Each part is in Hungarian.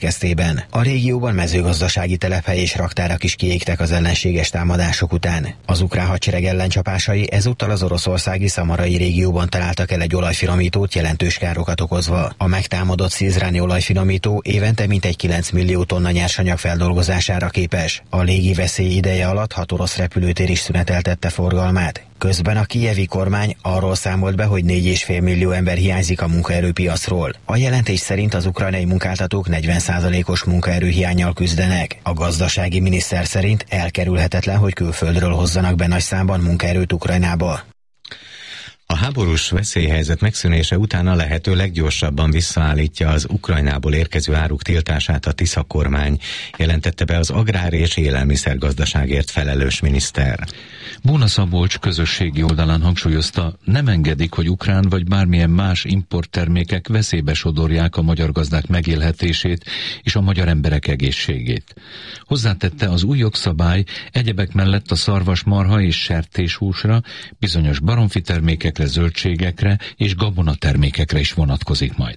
Kezdében a régióban mezőgazdasági telephely és raktárak is kiégtek az ellenséges támadások után. Az ukrán hadsereg ellencsapásai ezúttal az oroszországi szamarai régióban találtak el egy olajfinomítót, jelentős károkat okozva. A megtámadott szilzráni olajfinomító évente mintegy 9 millió tonna nyersanyag feldolgozására képes. A légi veszély ideje alatt 6 orosz repülőtér is szüneteltette forgalmát. Közben a kijevi kormány arról számolt be, hogy 4,5 millió ember hiányzik a munkaerőpiacról. A jelentés szerint az ukrajnai munkáltatók 40%-os munkaerőhiánnyal küzdenek. A gazdasági miniszter szerint elkerülhetetlen, hogy külföldről hozzanak be nagy számban munkaerőt Ukrajnába. A háborús veszélyhelyzet megszűnése után a lehető leggyorsabban visszaállítja az Ukrajnából érkező áruk tiltását a Tisza kormány, jelentette be az agrár- és élelmiszergazdaságért felelős miniszter. Bóna Szabolcs közösségi oldalán hangsúlyozta, nem engedik, hogy ukrán vagy bármilyen más importtermékek veszélybe sodorják a magyar gazdák megélhetését és a magyar emberek egészségét. Hozzátette, az új jogszabály egyebek mellett a szarvasmarha és sertéshúsra, bizonyos baromfi termékekre, zöldségekre és gabonatermékekre is vonatkozik majd.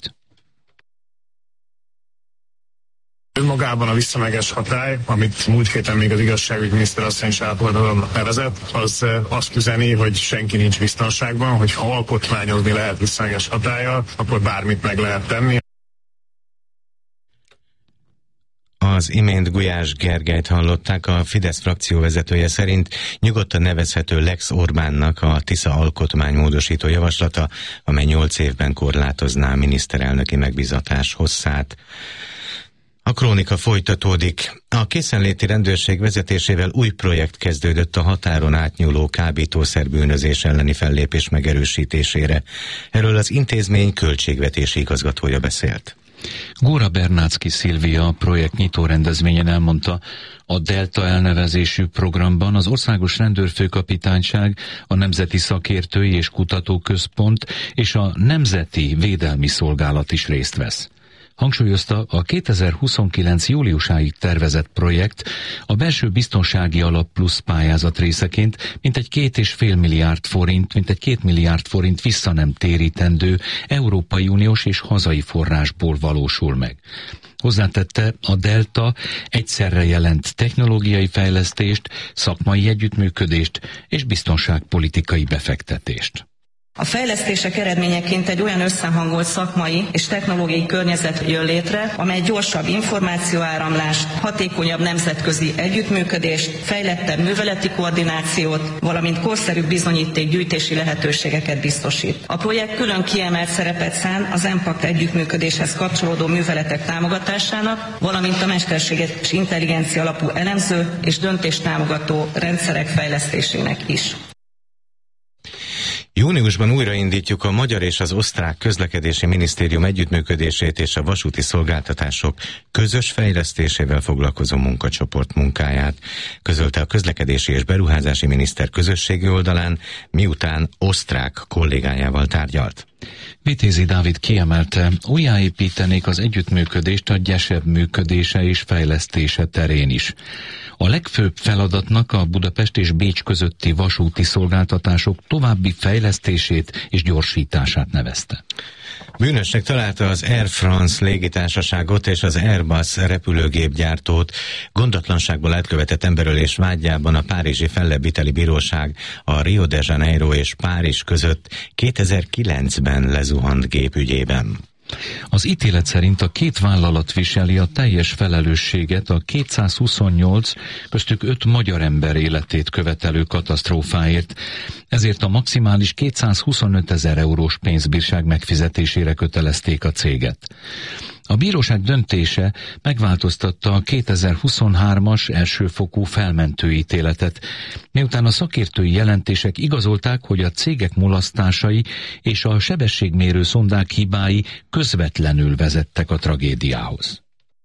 Önmagában a visszamenőleges hatály, amit múlt héten még az igazságügyminiszter asszony is ápoldalon nevezett, az azt üzeni, hogy senki nincs biztonságban, hogy ha alkotmányozni lehet visszamenőleges hatállyal, akkor bármit meg lehet tenni. Az imént Gulyás Gergelyt hallották, a Fidesz frakcióvezetője szerint nyugodtan nevezhető Lex Orbánnak a Tisza alkotmánymódosító javaslata, amely 8 évben korlátozná a miniszterelnöki megbízatás hosszát. A krónika folytatódik. A készenléti rendőrség vezetésével új projekt kezdődött a határon átnyúló kábítószerbűnözés elleni fellépés megerősítésére. Erről az intézmény költségvetési igazgatója beszélt. Góra Bernácki Szilvia a projekt nyitó rendezvényen elmondta, a Delta elnevezésű programban az Országos Rendőrfőkapitányság, a Nemzeti Szakértői és Kutatóközpont és a Nemzeti Védelmi Szolgálat is részt vesz. Hangsúlyozta, a 2029. júliusáig tervezett projekt a belső biztonsági alap plusz pályázat részeként mintegy 2,5 milliárd forint vissza nem térítendő Európai Uniós és hazai forrásból valósul meg. Hozzátette, a Delta egyszerre jelent technológiai fejlesztést, szakmai együttműködést és biztonságpolitikai befektetést. A fejlesztések eredményeként egy olyan összehangolt szakmai és technológiai környezet jön létre, amely gyorsabb információáramlást, hatékonyabb nemzetközi együttműködést, fejlettebb műveleti koordinációt, valamint korszerűbb bizonyítékgyűjtési lehetőségeket biztosít. A projekt külön kiemelt szerepet szán az EMPACT együttműködéshez kapcsolódó műveletek támogatásának, valamint a mesterséges intelligencia alapú elemző és döntéstámogató rendszerek fejlesztésének is. Júniusban újraindítjuk a magyar és az osztrák közlekedési minisztérium együttműködését és a vasúti szolgáltatások közös fejlesztésével foglalkozó munkacsoport munkáját, közölte a közlekedési és beruházási miniszter közösségi oldalán, miután osztrák kollégájával tárgyalt. Vitézi Dávid kiemelte, újjáépítenék az együttműködést a GYESEB működése és fejlesztése terén is. A legfőbb feladatnak a Budapest és Bécs közötti vasúti szolgáltatások további fejlesztését és gyorsítását nevezte. Bűnösnek találta az Air France légitársaságot és az Airbus repülőgépgyártót gondatlanságból elkövetett emberölés vágyában a párizsi fellebbviteli bíróság a Rio de Janeiro és Párizs között 2009-ben lezuhant gépügyében. Az ítélet szerint a két vállalat viseli a teljes felelősséget a 228, köztük 5 magyar ember életét követelő katasztrófáért, ezért a maximális 225 000 eurós pénzbírság megfizetésére kötelezték a céget. A bíróság döntése megváltoztatta a 2023-as elsőfokú felmentő ítéletet, miután a szakértői jelentések igazolták, hogy a cégek mulasztásai és a sebességmérő szondák hibái közvetlenül vezettek a tragédiához.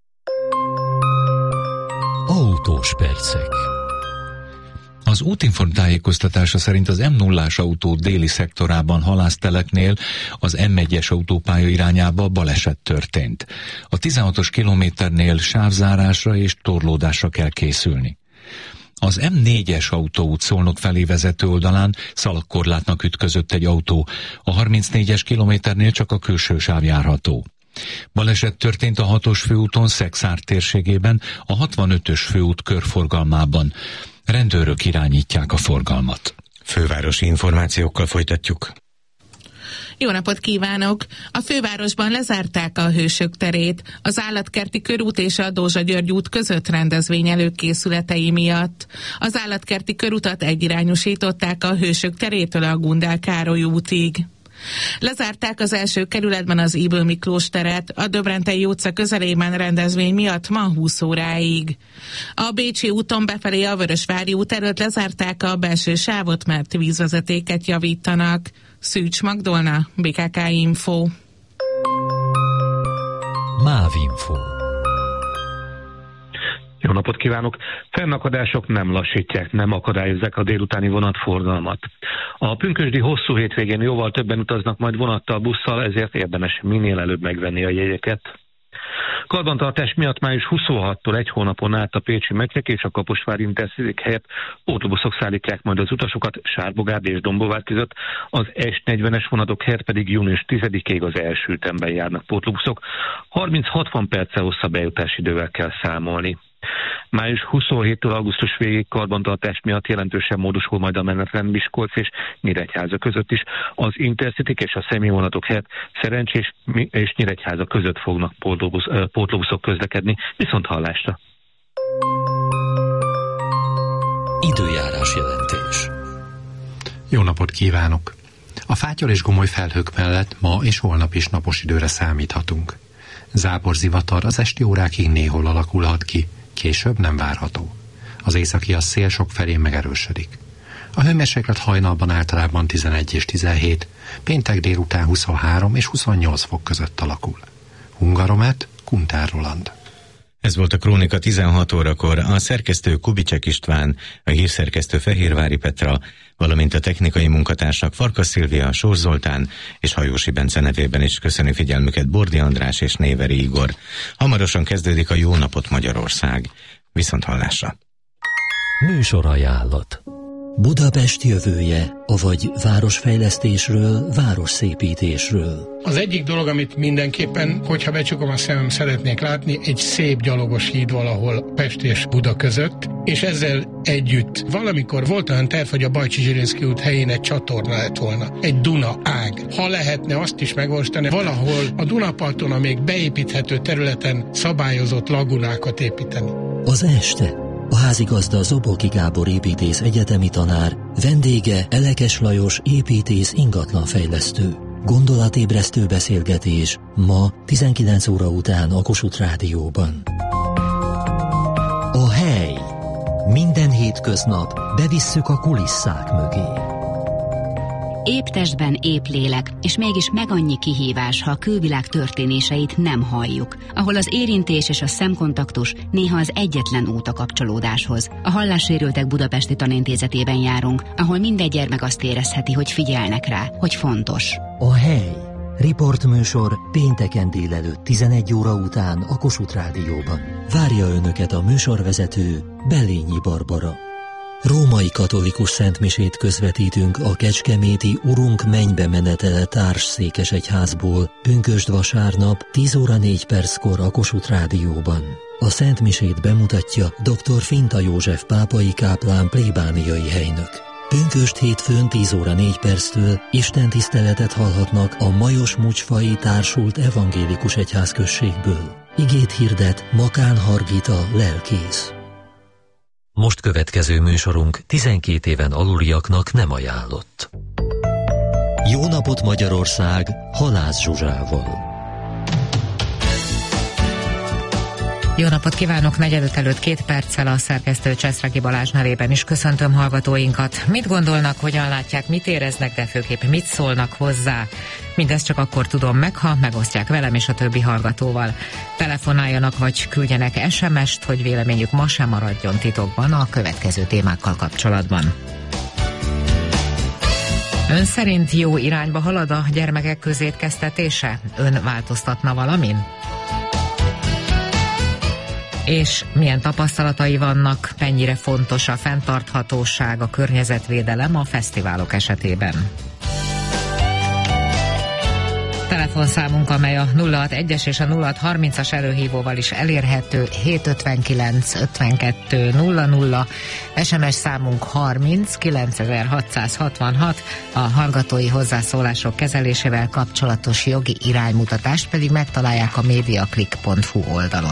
Autós percek. Az Útinform tájékoztatása szerint az M0-ás autó déli szektorában Halászteleknél az M1-es autópálya irányába baleset történt. A 16-os kilométernél sávzárásra és torlódásra kell készülni. Az M4-es autóút Szolnok felé vezető oldalán szalagkorlátnak ütközött egy autó. A 34-es kilométernél csak a külső sáv járható. Baleset történt a 6-os főúton Szexárd térségében, a 65-ös főút körforgalmában. Rendőrök irányítják a forgalmat. Fővárosi információkkal folytatjuk. Jó napot kívánok! A fővárosban lezárták a Hősök terét, az Állatkerti körút és a Dózsa-György út között rendezvény előkészületei miatt. Az Állatkerti körutat egyirányosították a Hősök terétől a Gundel Károly útig. Lezárták az első kerületben az Ybl Miklós teret, a Döbrentei utca közelében rendezvény miatt ma 20 óráig. A Bécsi úton befelé a Vörösvári út előtt lezárták a belső sávot, mert vízvezetéket javítanak. Szűcs Magdolna, BKK Info. MÁV Info. Jó napot kívánok! Fennakadások nem lassítják, nem akadályozzák a délutáni vonatforgalmat. A pünkösdi hosszú hétvégén jóval többen utaznak majd vonattal, busszal, ezért érdemes minél előbb megvenni a jegyeket. Karbantartás miatt május 26-tól egy hónapon át a pécsi Metyek és a Kaposvári Intercity helyett pótbuszok szállítják majd az utasokat Sárbogárd és Dombóvár között, az S40-es vonatok helyett pedig június 10-ig az első ütemben járnak pótbuszok. 30-60 perccel hosszabb eljutási idővel kell számolni. Május 27-től augusztus végéig karbantartás miatt jelentősen módosul majd a menetrend Miskolc és Nyíregyháza között is. Az Intercityk és a személyvonatok helyett Szerencsés és Nyíregyháza között fognak pótlóbuszok közlekedni, viszont hallásra. Időjárás jelentés. Jó napot kívánok! A fátyol és gomoly felhők mellett ma és holnap is napos időre számíthatunk. Záporzivatar az esti órákig néhol alakulhat ki, később nem várható. Az északi szél sokfelé megerősödik. A hőmérséklet hajnalban általában 11 és 17, péntek délután 23 és 28 fok között alakul. Hungaromet, Kuntár Roland. Ez volt a Krónika 16 órakor. A szerkesztő Kubicsek István, a hírszerkesztő Fehérvári Petra, valamint a technikai munkatársak Farkas Szilvia, Sós Zoltán és Hajósi Bence nevében is köszöni figyelmüket Bordi András és Néveri Igor. Hamarosan kezdődik a Jó napot Magyarország. Viszont hallásra! Műsorajánlat. Budapest jövője, avagy városfejlesztésről, városszépítésről. Az egyik dolog, amit mindenképpen, hogyha becsukom a szemem, szeretnék látni, egy szép gyalogos híd valahol Pest és Buda között, és ezzel együtt valamikor volt olyan terv, hogy a Bajcsi-Zsirinszky út helyén egy csatorna lett volna, egy Duna ág. Ha lehetne azt is megvalósítani, valahol a Dunaparton a még beépíthető területen szabályozott lagunákat építeni. Az este a házigazda Zoboki Gábor építész egyetemi tanár, vendége Elekes Lajos építész ingatlanfejlesztő. Gondolatébresztő beszélgetés ma 19 óra után a Kossuth Rádióban. A hely. Minden hétköznap bevisszük a kulisszák mögé. Épp testben, épp lélek, és mégis meg annyi kihívás, ha a külvilág történéseit nem halljuk, ahol az érintés és a szemkontaktus néha az egyetlen út a kapcsolódáshoz. A Hallássérültek Budapesti Tanintézetében járunk, ahol minden gyermek azt érezheti, hogy figyelnek rá, hogy fontos. A hely. Riportműsor pénteken délelőtt 11 óra után a Kossuth Rádióban. Várja önöket a műsorvezető, Belényi Barbara. Római katolikus szentmisét közvetítünk a kecskeméti Urunk mennybe menetele társszékesegyházból pünkösd vasárnap 10 óra 4 perckor a Kossuth Rádióban. A szentmisét bemutatja dr. Finta József pápai káplán plébániai helynök. Pünkösd hétfőn 10 óra 4 perctől istentiszteletet hallhatnak a Majos Mucsfai Társult Evangélikus Egyházközségből. Igét hirdet Makán Hargita lelkész. Most következő műsorunk 12 éven aluliaknak nem ajánlott. Jó napot Magyarország Halász Zsuzsával. Jó napot kívánok! 4 előtt 2 perccel a szerkesztő Cseszregi Balázs nevében is köszöntöm hallgatóinkat. Mit gondolnak, hogyan látják, mit éreznek, de főképp mit szólnak hozzá? Mindezt csak akkor tudom meg, ha megosztják velem és a többi hallgatóval. Telefonáljanak vagy küldjenek SMS-t, hogy véleményük ma sem maradjon titokban a következő témákkal kapcsolatban. Ön szerint jó irányba halad a gyermekek közétkeztetése? Ön változtatna valamin? És milyen tapasztalatai vannak, mennyire fontos a fenntarthatóság, a környezetvédelem a fesztiválok esetében? Telefonszámunk, amely a 061-es és a 0630-as előhívóval is elérhető, 759 52 00, SMS számunk 30 9666, a hallgatói hozzászólások kezelésével kapcsolatos jogi iránymutatást pedig megtalálják a mediaclick.hu oldalon.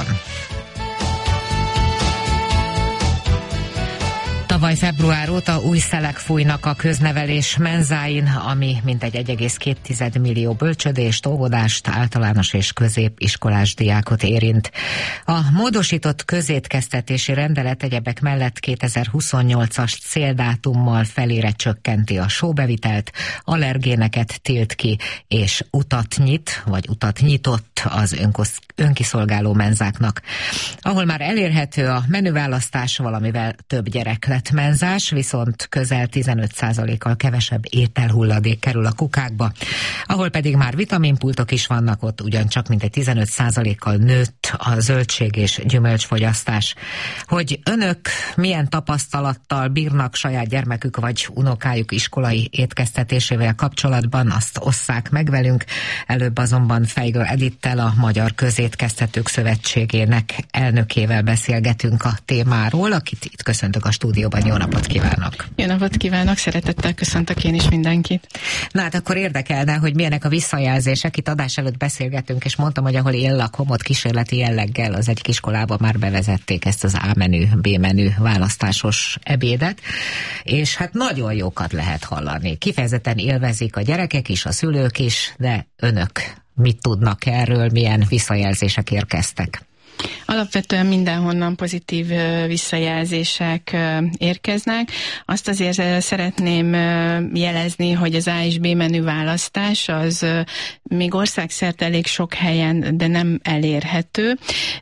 Tavaly február óta új szelek fújnak a köznevelés menzáin, ami mintegy 1,2 millió bölcsödést, óvodást, általános és középiskolás diákot érint. A módosított közétkeztetési rendelet egyebek mellett 2028-as céldátummal felére csökkenti a sóbevitelt, allergéneket tilt ki, és utat nyit, vagy utat nyitott az önkiszolgáló menzáknak. Ahol már elérhető a menüválasztás, valamivel több gyerek lett menzás, viszont közel 15%-kal kevesebb ételhulladék kerül a kukákba. Ahol pedig már vitaminpultok is vannak, ott ugyancsak mintegy 15%-kal nőtt a zöldség és gyümölcsfogyasztás. Hogy önök milyen tapasztalattal bírnak saját gyermekük vagy unokájuk iskolai étkeztetésével kapcsolatban, azt osszák meg velünk. Előbb azonban Feigl Edittel, a Magyar Közétkeztetők Szövetségének elnökével beszélgetünk a témáról, akit itt köszöntök a stúdióban. Jó napot kívánok! Jó napot kívánok! Szeretettel köszöntök én is mindenkit. Na hát akkor érdekelne, hogy milyenek a visszajelzések. Itt adás előtt beszélgetünk, és mondtam, hogy ahol én lakom, ott kísérleti jelleggel az egyik iskolában már bevezették ezt az A-menü, B-menü választásos ebédet, és hát nagyon jókat lehet hallani. Kifejezetten élvezik a gyerekek is, a szülők is, de önök mit tudnak erről, milyen visszajelzések érkeztek? Alapvetően mindenhonnan pozitív visszajelzések érkeznek. Azt azért szeretném jelezni, hogy az A és B menü választás az még országszerte elég sok helyen, de nem elérhető.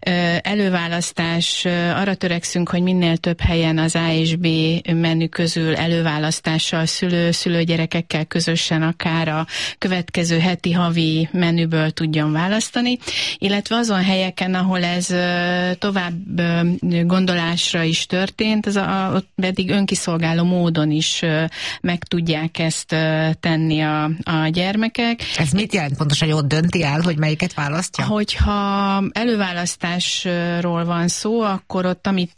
Előválasztás, arra törekszünk, hogy minél több helyen az A és B menü közül előválasztással szülőgyerekekkel közösen akár a következő heti, havi menüből tudjon választani, illetve azon helyeken, ahol ez tovább gondolásra is történt, ott pedig önkiszolgáló módon is meg tudják ezt tenni a gyermekek. Ez mit jelent pontosan, hogy ott dönti el, hogy melyiket választja? Hogyha előválasztásról van szó, akkor ott, amit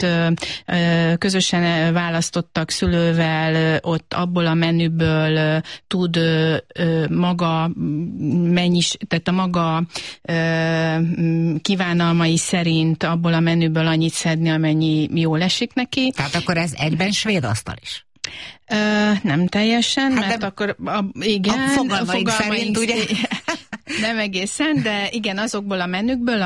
közösen választottak szülővel, ott abból a menüből tud maga tehát a maga kívánalmai szerint abból a menüből annyit szedni, amennyi jól esik neki. Tehát akkor ez egyben svéd asztal is? Nem teljesen, hát mert akkor igen, a fogalmaink szerint ugye? Nem egészen, de igen, azokból a menükből,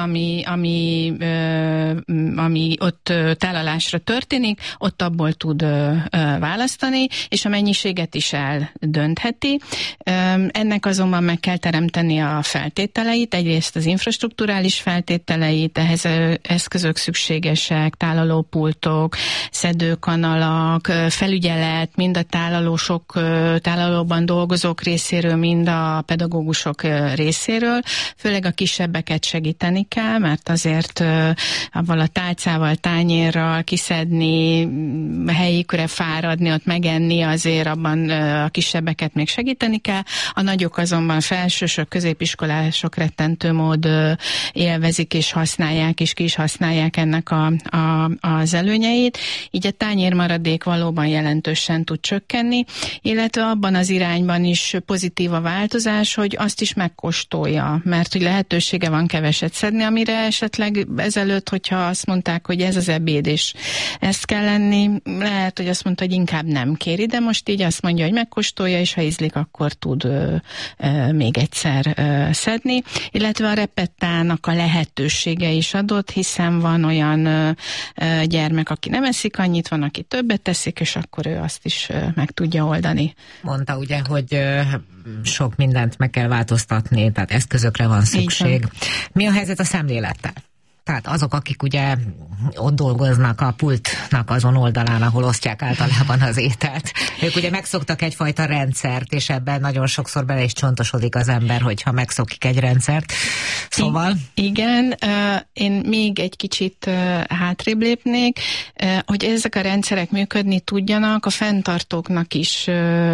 ami ott tálalásra történik, ott abból tud választani, és a mennyiséget is eldöntheti. Ennek azonban meg kell teremteni a feltételeit, egyrészt az infrastrukturális feltételeit, ehhez eszközök szükségesek, tálalópultok, szedőkanalak, felügyelet, mind a tálalóban dolgozók részéről, mind a pedagógusok részéről. Főleg a kisebbeket segíteni kell, mert azért avval a tálcával, tányérral kiszedni, helyükre fáradni, ott megenni, azért abban a kisebbeket még segíteni kell. A nagyok azonban felsősök, középiskolások rettentő mód élvezik és használják, és ki is használják ennek az előnyeit. Így a tányérmaradék valóban jelentősen tud csökkenni, illetve abban az irányban is pozitív a változás, hogy azt is megkóstolja, mert hogy lehetősége van keveset szedni, amire esetleg ezelőtt, hogyha azt mondták, hogy ez az ebéd, és ezt kell lenni, lehet, hogy azt mondta, hogy inkább nem kéri, de most így azt mondja, hogy megkóstolja, és ha ízlik, akkor tud még egyszer szedni, illetve a repettának a lehetősége is adott, hiszen van olyan gyermek, aki nem eszik annyit, van, aki többet teszik, és akkor ő azt is meg tudja oldani. Mondta ugye, hogy sok mindent meg kell változtatni, tehát eszközökre van szükség. Mi a helyzet a szemlélettel? Tehát azok, akik ugye ott dolgoznak a pultnak azon oldalán, ahol osztják általában az ételt, ők ugye megszoktak egyfajta rendszert, és ebben nagyon sokszor bele is csontosodik az ember, hogyha megszokik egy rendszert. Szóval... Igen, én még egy kicsit hátrébb lépnék, hogy ezek a rendszerek működni tudjanak, a fenntartóknak is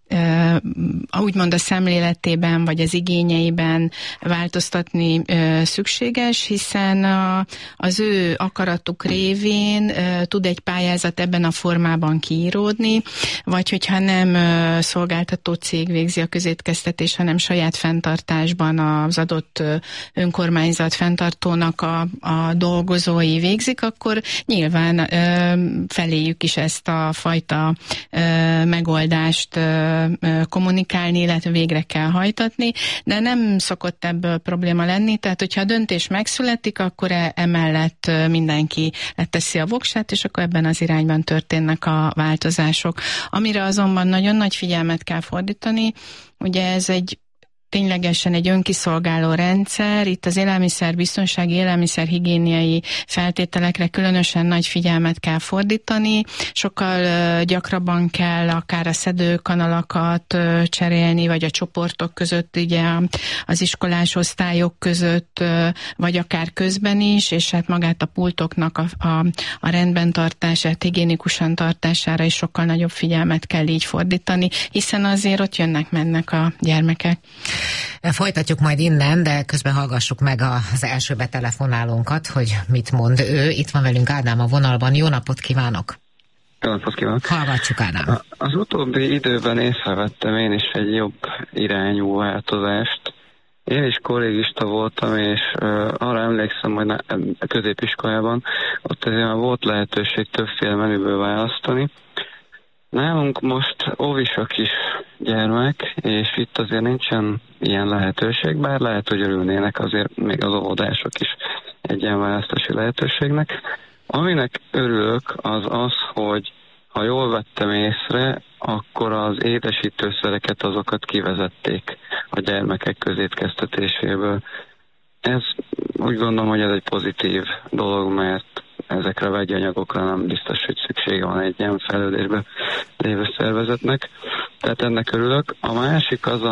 úgymond a szemléletében vagy az igényeiben változtatni szükséges, hiszen az ő akaratuk révén tud egy pályázat ebben a formában kiíródni, vagy hogyha nem szolgáltató cég végzi a közétkeztetés, hanem saját fenntartásban az adott önkormányzat fenntartónak a dolgozói végzik, akkor nyilván feléjük is ezt a fajta megoldást kommunikálni, illetve végre kell hajtatni, de nem szokott ebből probléma lenni, tehát hogyha a döntés megszületik, akkor emellett mindenki leteszi a voksát, és akkor ebben az irányban történnek a változások. Amire azonban nagyon nagy figyelmet kell fordítani, ugye ez ténylegesen egy önkiszolgáló rendszer, itt az élelmiszerbiztonsági, élelmiszerhigiéniai feltételekre különösen nagy figyelmet kell fordítani, sokkal gyakrabban kell akár a szedőkanalakat cserélni, vagy a csoportok között, ugye az iskolás osztályok között, vagy akár közben is, és hát magát a pultoknak a rendben tartását, higiénikusan tartására is sokkal nagyobb figyelmet kell így fordítani, hiszen azért ott jönnek-mennek a gyermekek. Folytatjuk majd innen, de közben hallgassuk meg az első betelefonálónkat, hogy mit mond ő. Itt van velünk Ádám a vonalban. Jó napot kívánok! Jó napot kívánok! Hallgatjuk, Ádám! Az utóbbi időben észrevettem én is egy jobb irányú változást. Én is kollégista voltam, és arra emlékszem, hogy a középiskolában ott azért volt lehetőség többféle menüből választani. Nálunk most óvisak is gyermek, és itt azért nincsen ilyen lehetőség, bár lehet, hogy örülnének azért még az óvodások is egy ilyen választási lehetőségnek. Aminek örülök, az, hogy ha jól vettem észre, akkor az édesítőszereket azokat kivezették a gyermekek közétkeztetéséből. Ez úgy gondolom, hogy ez egy pozitív dolog, mert ezekre a vegyi anyagokra nem biztos, hogy szüksége van egy ilyen fejlődésben lévő szervezetnek. Tehát ennek örülök. A másik az,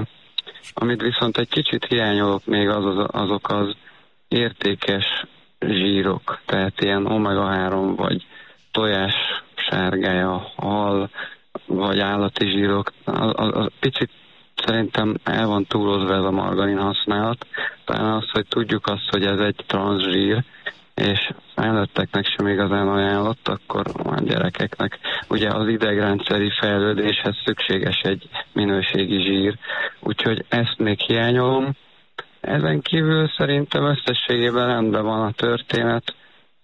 amit viszont egy kicsit hiányolok még, azok az értékes zsírok. Tehát ilyen omega-3 vagy tojás sárgája, hal vagy állati zsírok. A picit szerintem el van túlozva ez a margarin használat. Talán az, hogy tudjuk azt, hogy ez egy transzsír, és felnőtteknek sem igazán ajánlott, akkor a gyerekeknek ugye az idegrendszeri fejlődéshez szükséges egy minőségi zsír, úgyhogy ezt még hiányolom. Ezen kívül szerintem összességében rendben van a történet.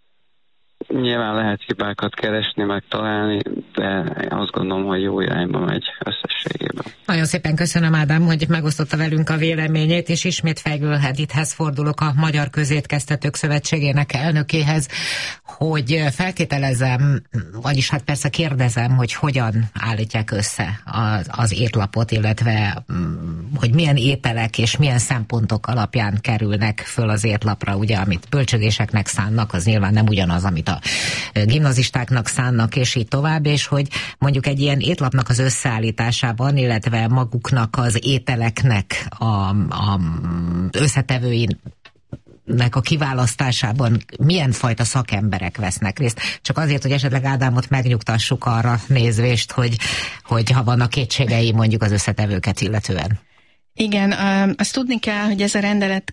Nyilván lehet hibákat keresni, meg találni, de azt gondolom, hogy jó irányba megy összességében. Nagyon szépen köszönöm, Ádám, hogy megosztotta velünk a véleményét, és ismét Fejgő Edithez fordulok, a Magyar Közétkeztetők Szövetségének elnökéhez, hogy feltételezem, vagyis hát persze kérdezem, hogy hogyan állítják össze az étlapot, illetve hogy milyen ételek és milyen szempontok alapján kerülnek föl az étlapra, ugye, amit bölcsödéseknek szánnak, az nyilván nem ugyanaz, amit a gimnazistáknak szánnak, és így tovább, és hogy mondjuk egy ilyen étlapnak az összeállításában, illetve maguknak az ételeknek a összetevőinek a kiválasztásában milyen fajta szakemberek vesznek részt. Csak azért, hogy esetleg Ádámot megnyugtassuk arra nézvést, hogy ha vannak kétségei mondjuk az összetevőket illetően. Igen, azt tudni kell, hogy ez a rendelet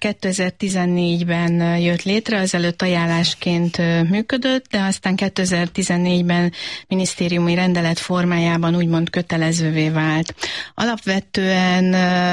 2014-ben jött létre, azelőtt ajánlásként működött, de aztán 2014-ben minisztériumi rendelet formájában úgymond kötelezővé vált. Alapvetően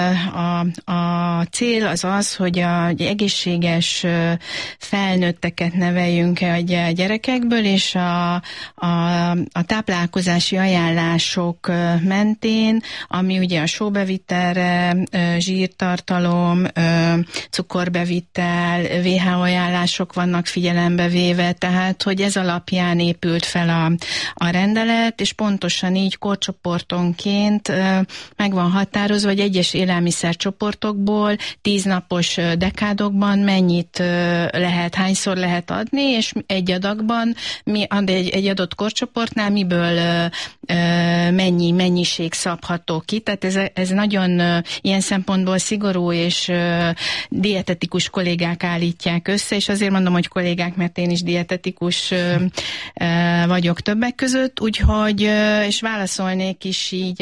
a cél az, hogy egy egészséges felnőtteket neveljünk a gyerekekből, és a táplálkozási ajánlások mentén, ami ugye a sóbevitelre, zsírtartalom, cukorbevitel, WHO ajánlások vannak figyelembe véve, tehát hogy ez alapján épült fel a rendelet, és pontosan így korcsoportonként meg van határozva, hogy egyes élelmiszercsoportokból 10 napos dekádokban mennyit lehet, hányszor lehet adni, és egy adagban, egy adott korcsoportnál miből mennyi mennyiség szabható ki, tehát ez nagyon ilyen szempontból szigorú és dietetikus kollégák állítják össze, és azért mondom, hogy kollégák, mert én is dietetikus vagyok többek között, úgyhogy, és válaszolnék is így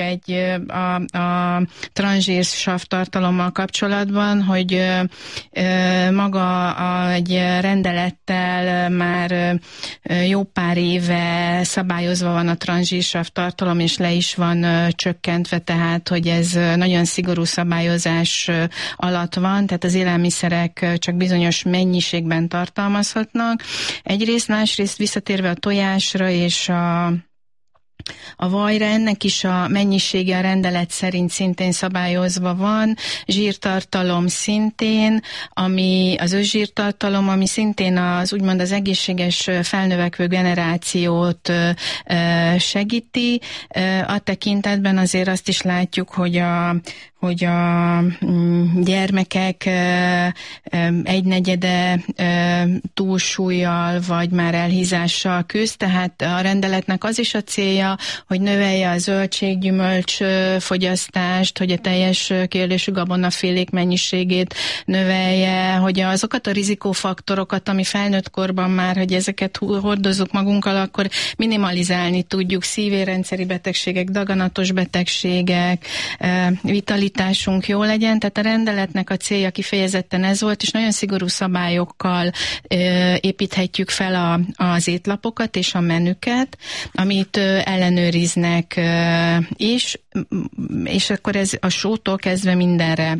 a transzsírsav tartalommal kapcsolatban, hogy maga egy rendelettel már jó pár éve szabályozva van a transzsírsav tartalom, és le is van csökkentve, tehát, hogy ez nagyon szigorú szabályozás alatt van, tehát az élelmiszerek csak bizonyos mennyiségben tartalmazhatnak. Egyrészt, másrészt visszatérve a tojásra és a vajra, ennek is a mennyisége a rendelet szerint szintén szabályozva van, zsírtartalom szintén, ami az összzsírtartalom, ami szintén úgymond az egészséges felnövekvő generációt segíti. A tekintetben azért azt is látjuk, hogy a gyermekek egynegyede túlsúllyal vagy már elhízással küzd, tehát a rendeletnek az is a célja, hogy növelje a zöldséggyümölcs fogyasztást, hogy a teljes kiélésű gabonafélék mennyiségét növelje, hogy azokat a rizikófaktorokat, ami felnőtt korban már, hogy ezeket hordozzuk magunkkal, akkor minimalizálni tudjuk, szívérendszeri betegségek, daganatos betegségek, vitalitásunk jó legyen, tehát a rendeletnek a célja kifejezetten ez volt, és nagyon szigorú szabályokkal építhetjük fel az étlapokat és a menüket, amit ellenőriznek is, és akkor ez a sótól kezdve mindenre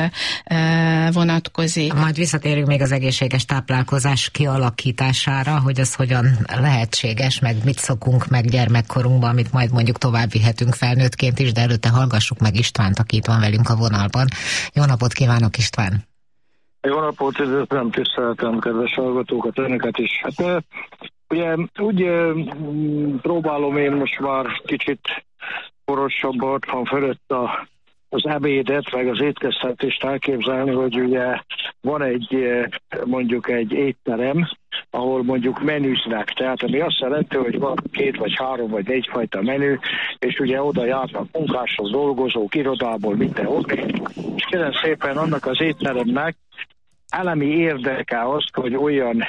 vonatkozik. Majd visszatérünk még az egészséges táplálkozás kialakítására, hogy az hogyan lehetséges, meg mit szokunk meg gyermekkorunkban, amit majd mondjuk tovább vihetünk felnőttként is, de előtte hallgassuk meg Istvánt, aki itt van velünk a vonalban. Jó napot kívánok, István! Jó napot, üdvözlöm, tiszteltem, kedves hallgatókat, önöket is. Hát ugye úgy próbálom én most már kicsit korosabb otthon fölött az ebédet, meg az étkeztetést elképzelni, hogy ugye van mondjuk egy étterem, ahol mondjuk menüznek, tehát ami azt jelenti, hogy van 2 vagy 3 vagy 4 fajta menü, és ugye oda járnak munkások, dolgozók, irodából, mindenhol, és kérem szépen annak az étteremnek elemi érdeke az, hogy olyan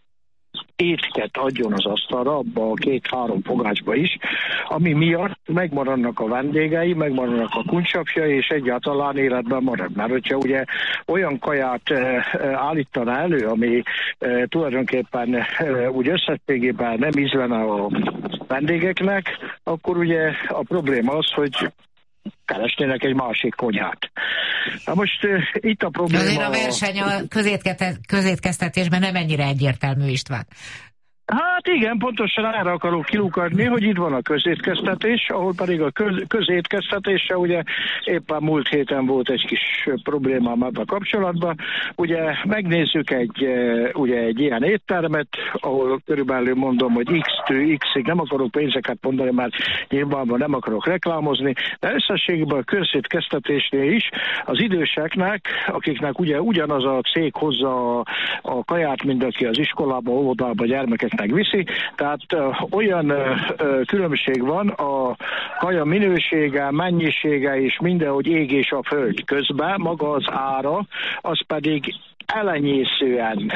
étket adjon az asztalra, abba a 2-3 fogácsba is, ami miatt megmaradnak a vendégei, megmaradnak a kuncsapjai, és egyáltalán életben marad. Mert hogyha ugye olyan kaját állítana elő, ami tulajdonképpen úgy összességében nem ízlene a vendégeknek, akkor ugye a probléma az, hogy keresnének egy másik konyhát. Na most itt a probléma... Azért a verseny a közétkeztetésben nem ennyire egyértelmű, István. Hát igen, pontosan erre akarok kilukadni, hogy itt van a közétkeztetés, ahol pedig a közétkeztetése ugye éppen múlt héten volt egy kis problémám ebben kapcsolatban. Ugye megnézzük egy ilyen éttermet, ahol körülbelül mondom, hogy X-től X-ig, nem akarok pénzeket mondani, mert nyilvánban nem akarok reklámozni, de összességében a közétkeztetésnél is az időseknek, akiknek ugye ugyanaz a cég hozza a kaját, mint aki az iskolába, óvodába, gyermekek megviszi, tehát olyan különbség van a kaja minősége, mennyisége és mindenhogy ég és a föld közben, maga az ára, az pedig elenyészően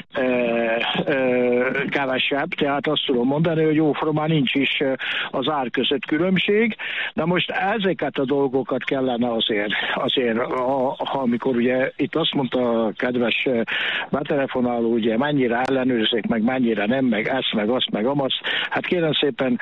kevesebb, tehát azt tudom mondani, hogy jóformán nincs is az ár között különbség. Na most ezeket a dolgokat kellene azért ha amikor ugye itt azt mondta a kedves betelefonáló, ugye mennyire ellenőrzik, meg mennyire nem, meg ezt, meg azt, meg amazt, hát kérem szépen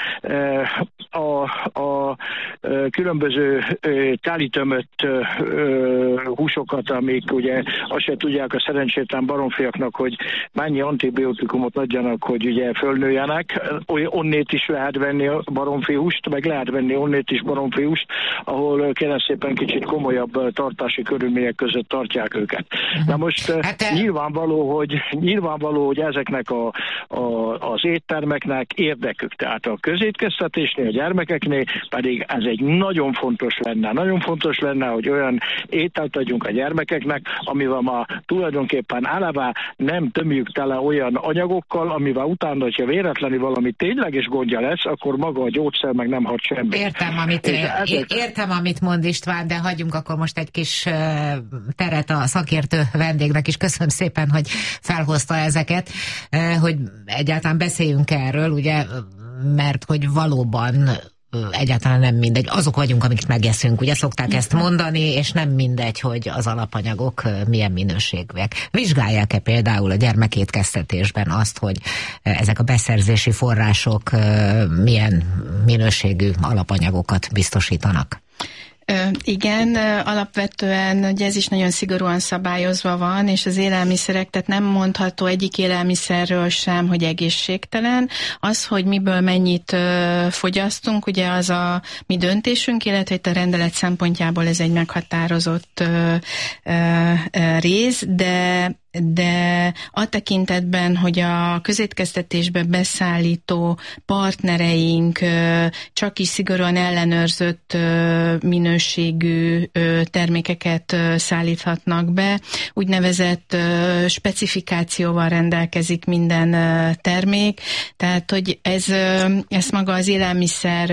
a különböző telitömött húsokat, amik ugye azt se tudják a szerencsétlen baromfiaknak, hogy mennyi antibiotikumot adjanak, hogy ugye fölnőjenek. Onnét is lehet venni a baromfihúst, meg lehet venni onnét is baromfihúst, ahol kérem szépen kicsit komolyabb tartási körülmények között tartják őket. Na most nyilvánvaló, hogy ezeknek az éttermeknek érdekük. Tehát a közétkeztetésnél, a gyermekeknél pedig ez egy nagyon fontos lenne, hogy olyan ételt adjunk a gyermekeknek, amivel már tulajdonképpen tulajdonképpen eleve nem tömjük tele olyan anyagokkal, amivel utána, hogyha véletlenül valami tényleges gondja lesz, akkor maga a gyógyszer meg nem hat semmi. Értem, amit mond István, de hagyjunk akkor most egy kis teret a szakértő vendégnek is. Köszönöm szépen, hogy felhozta ezeket, hogy egyáltalán beszéljünk erről, ugye, mert hogy valóban egyáltalán nem mindegy. Azok vagyunk, amiket megeszünk, ugye szokták ezt mondani, és nem mindegy, hogy az alapanyagok milyen minőségűek. Vizsgálják-e például a gyermekétkeztetésben azt, hogy ezek a beszerzési források milyen minőségű alapanyagokat biztosítanak? Igen, alapvetően ugye ez is nagyon szigorúan szabályozva van, és az élelmiszerek, tehát nem mondható egyik élelmiszerről sem, hogy egészségtelen. Az, hogy miből mennyit fogyasztunk, ugye az a mi döntésünk, illetve itt a rendelet szempontjából ez egy meghatározott rész, de a tekintetben, hogy a közétkeztetésbe beszállító partnereink csak is szigorúan ellenőrzött minőségű termékeket szállíthatnak be, úgynevezett specifikációval rendelkezik minden termék, tehát hogy ez maga az élelmiszer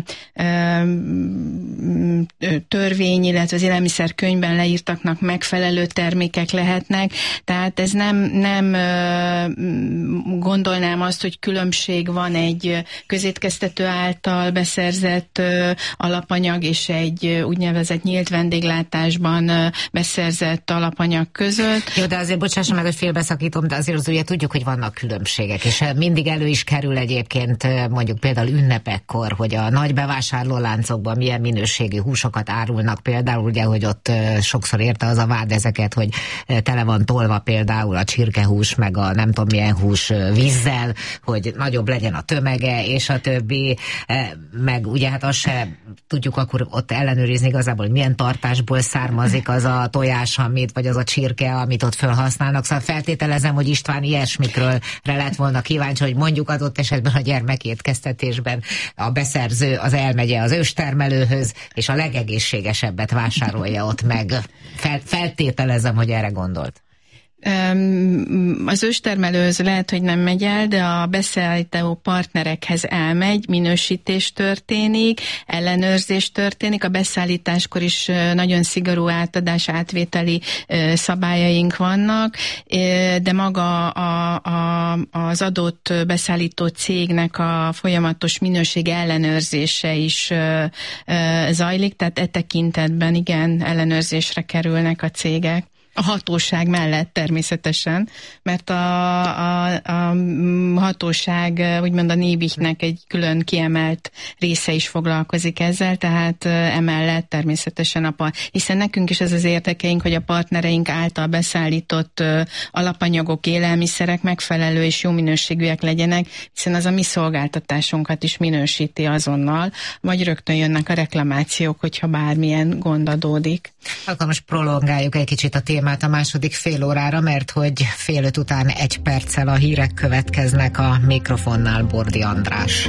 törvény, illetve az élelmiszerkönyvben leírtaknak megfelelő termékek lehetnek. Tehát ez nem gondolnám azt, hogy különbség van egy közétkeztető által beszerzett alapanyag és egy úgynevezett nyílt vendéglátásban beszerzett alapanyag között. Jó, de azért bocsássa meg, hogy félbeszakítom, de azért ugye tudjuk, hogy vannak különbségek, és mindig elő is kerül egyébként mondjuk például ünnepekkor, hogy a nagy bevásárlóláncokban milyen minőségű húsokat árulnak, például ugye, hogy ott sokszor érte az a vád ezeket, hogy tele van tolva például a csirkehús, meg a nem tudom milyen hús vízzel, hogy nagyobb legyen a tömege, és a többi, meg ugye hát azt se tudjuk akkor ott ellenőrizni igazából, hogy milyen tartásból származik az a tojás, vagy az a csirke, amit ott felhasználnak. Szóval feltételezem, hogy István ilyesmikről lett volna kíváncsi, hogy mondjuk adott esetben a gyermekétkeztetésben a beszerző az elmegye az őstermelőhöz, és a legegészségesebbet vásárolja ott meg. Feltételezem, hogy erre gondolt. Az őstermelőhöz lehet, hogy nem megy el, de a beszállító partnerekhez elmegy, minősítés történik, ellenőrzés történik, a beszállításkor is nagyon szigorú átvételi szabályaink vannak, de maga az adott beszállító cégnek a folyamatos minőség ellenőrzése is zajlik, tehát e tekintetben igen, ellenőrzésre kerülnek a cégek. A hatóság mellett természetesen, mert a hatóság, úgymond a NÉBIH-nek egy külön kiemelt része is foglalkozik ezzel, tehát emellett természetesen hiszen nekünk is ez az érdekeink, hogy a partnereink által beszállított alapanyagok, élelmiszerek megfelelő és jó minőségűek legyenek, hiszen az a mi szolgáltatásunkat is minősíti azonnal, vagy rögtön jönnek a reklamációk, hogyha bármilyen gond adódik. Akkor most prolongáljuk egy kicsit a témát a második fél órára, mert hogy 4:30 után 1 perccel a hírek következnek, a mikrofonnál Bordi András.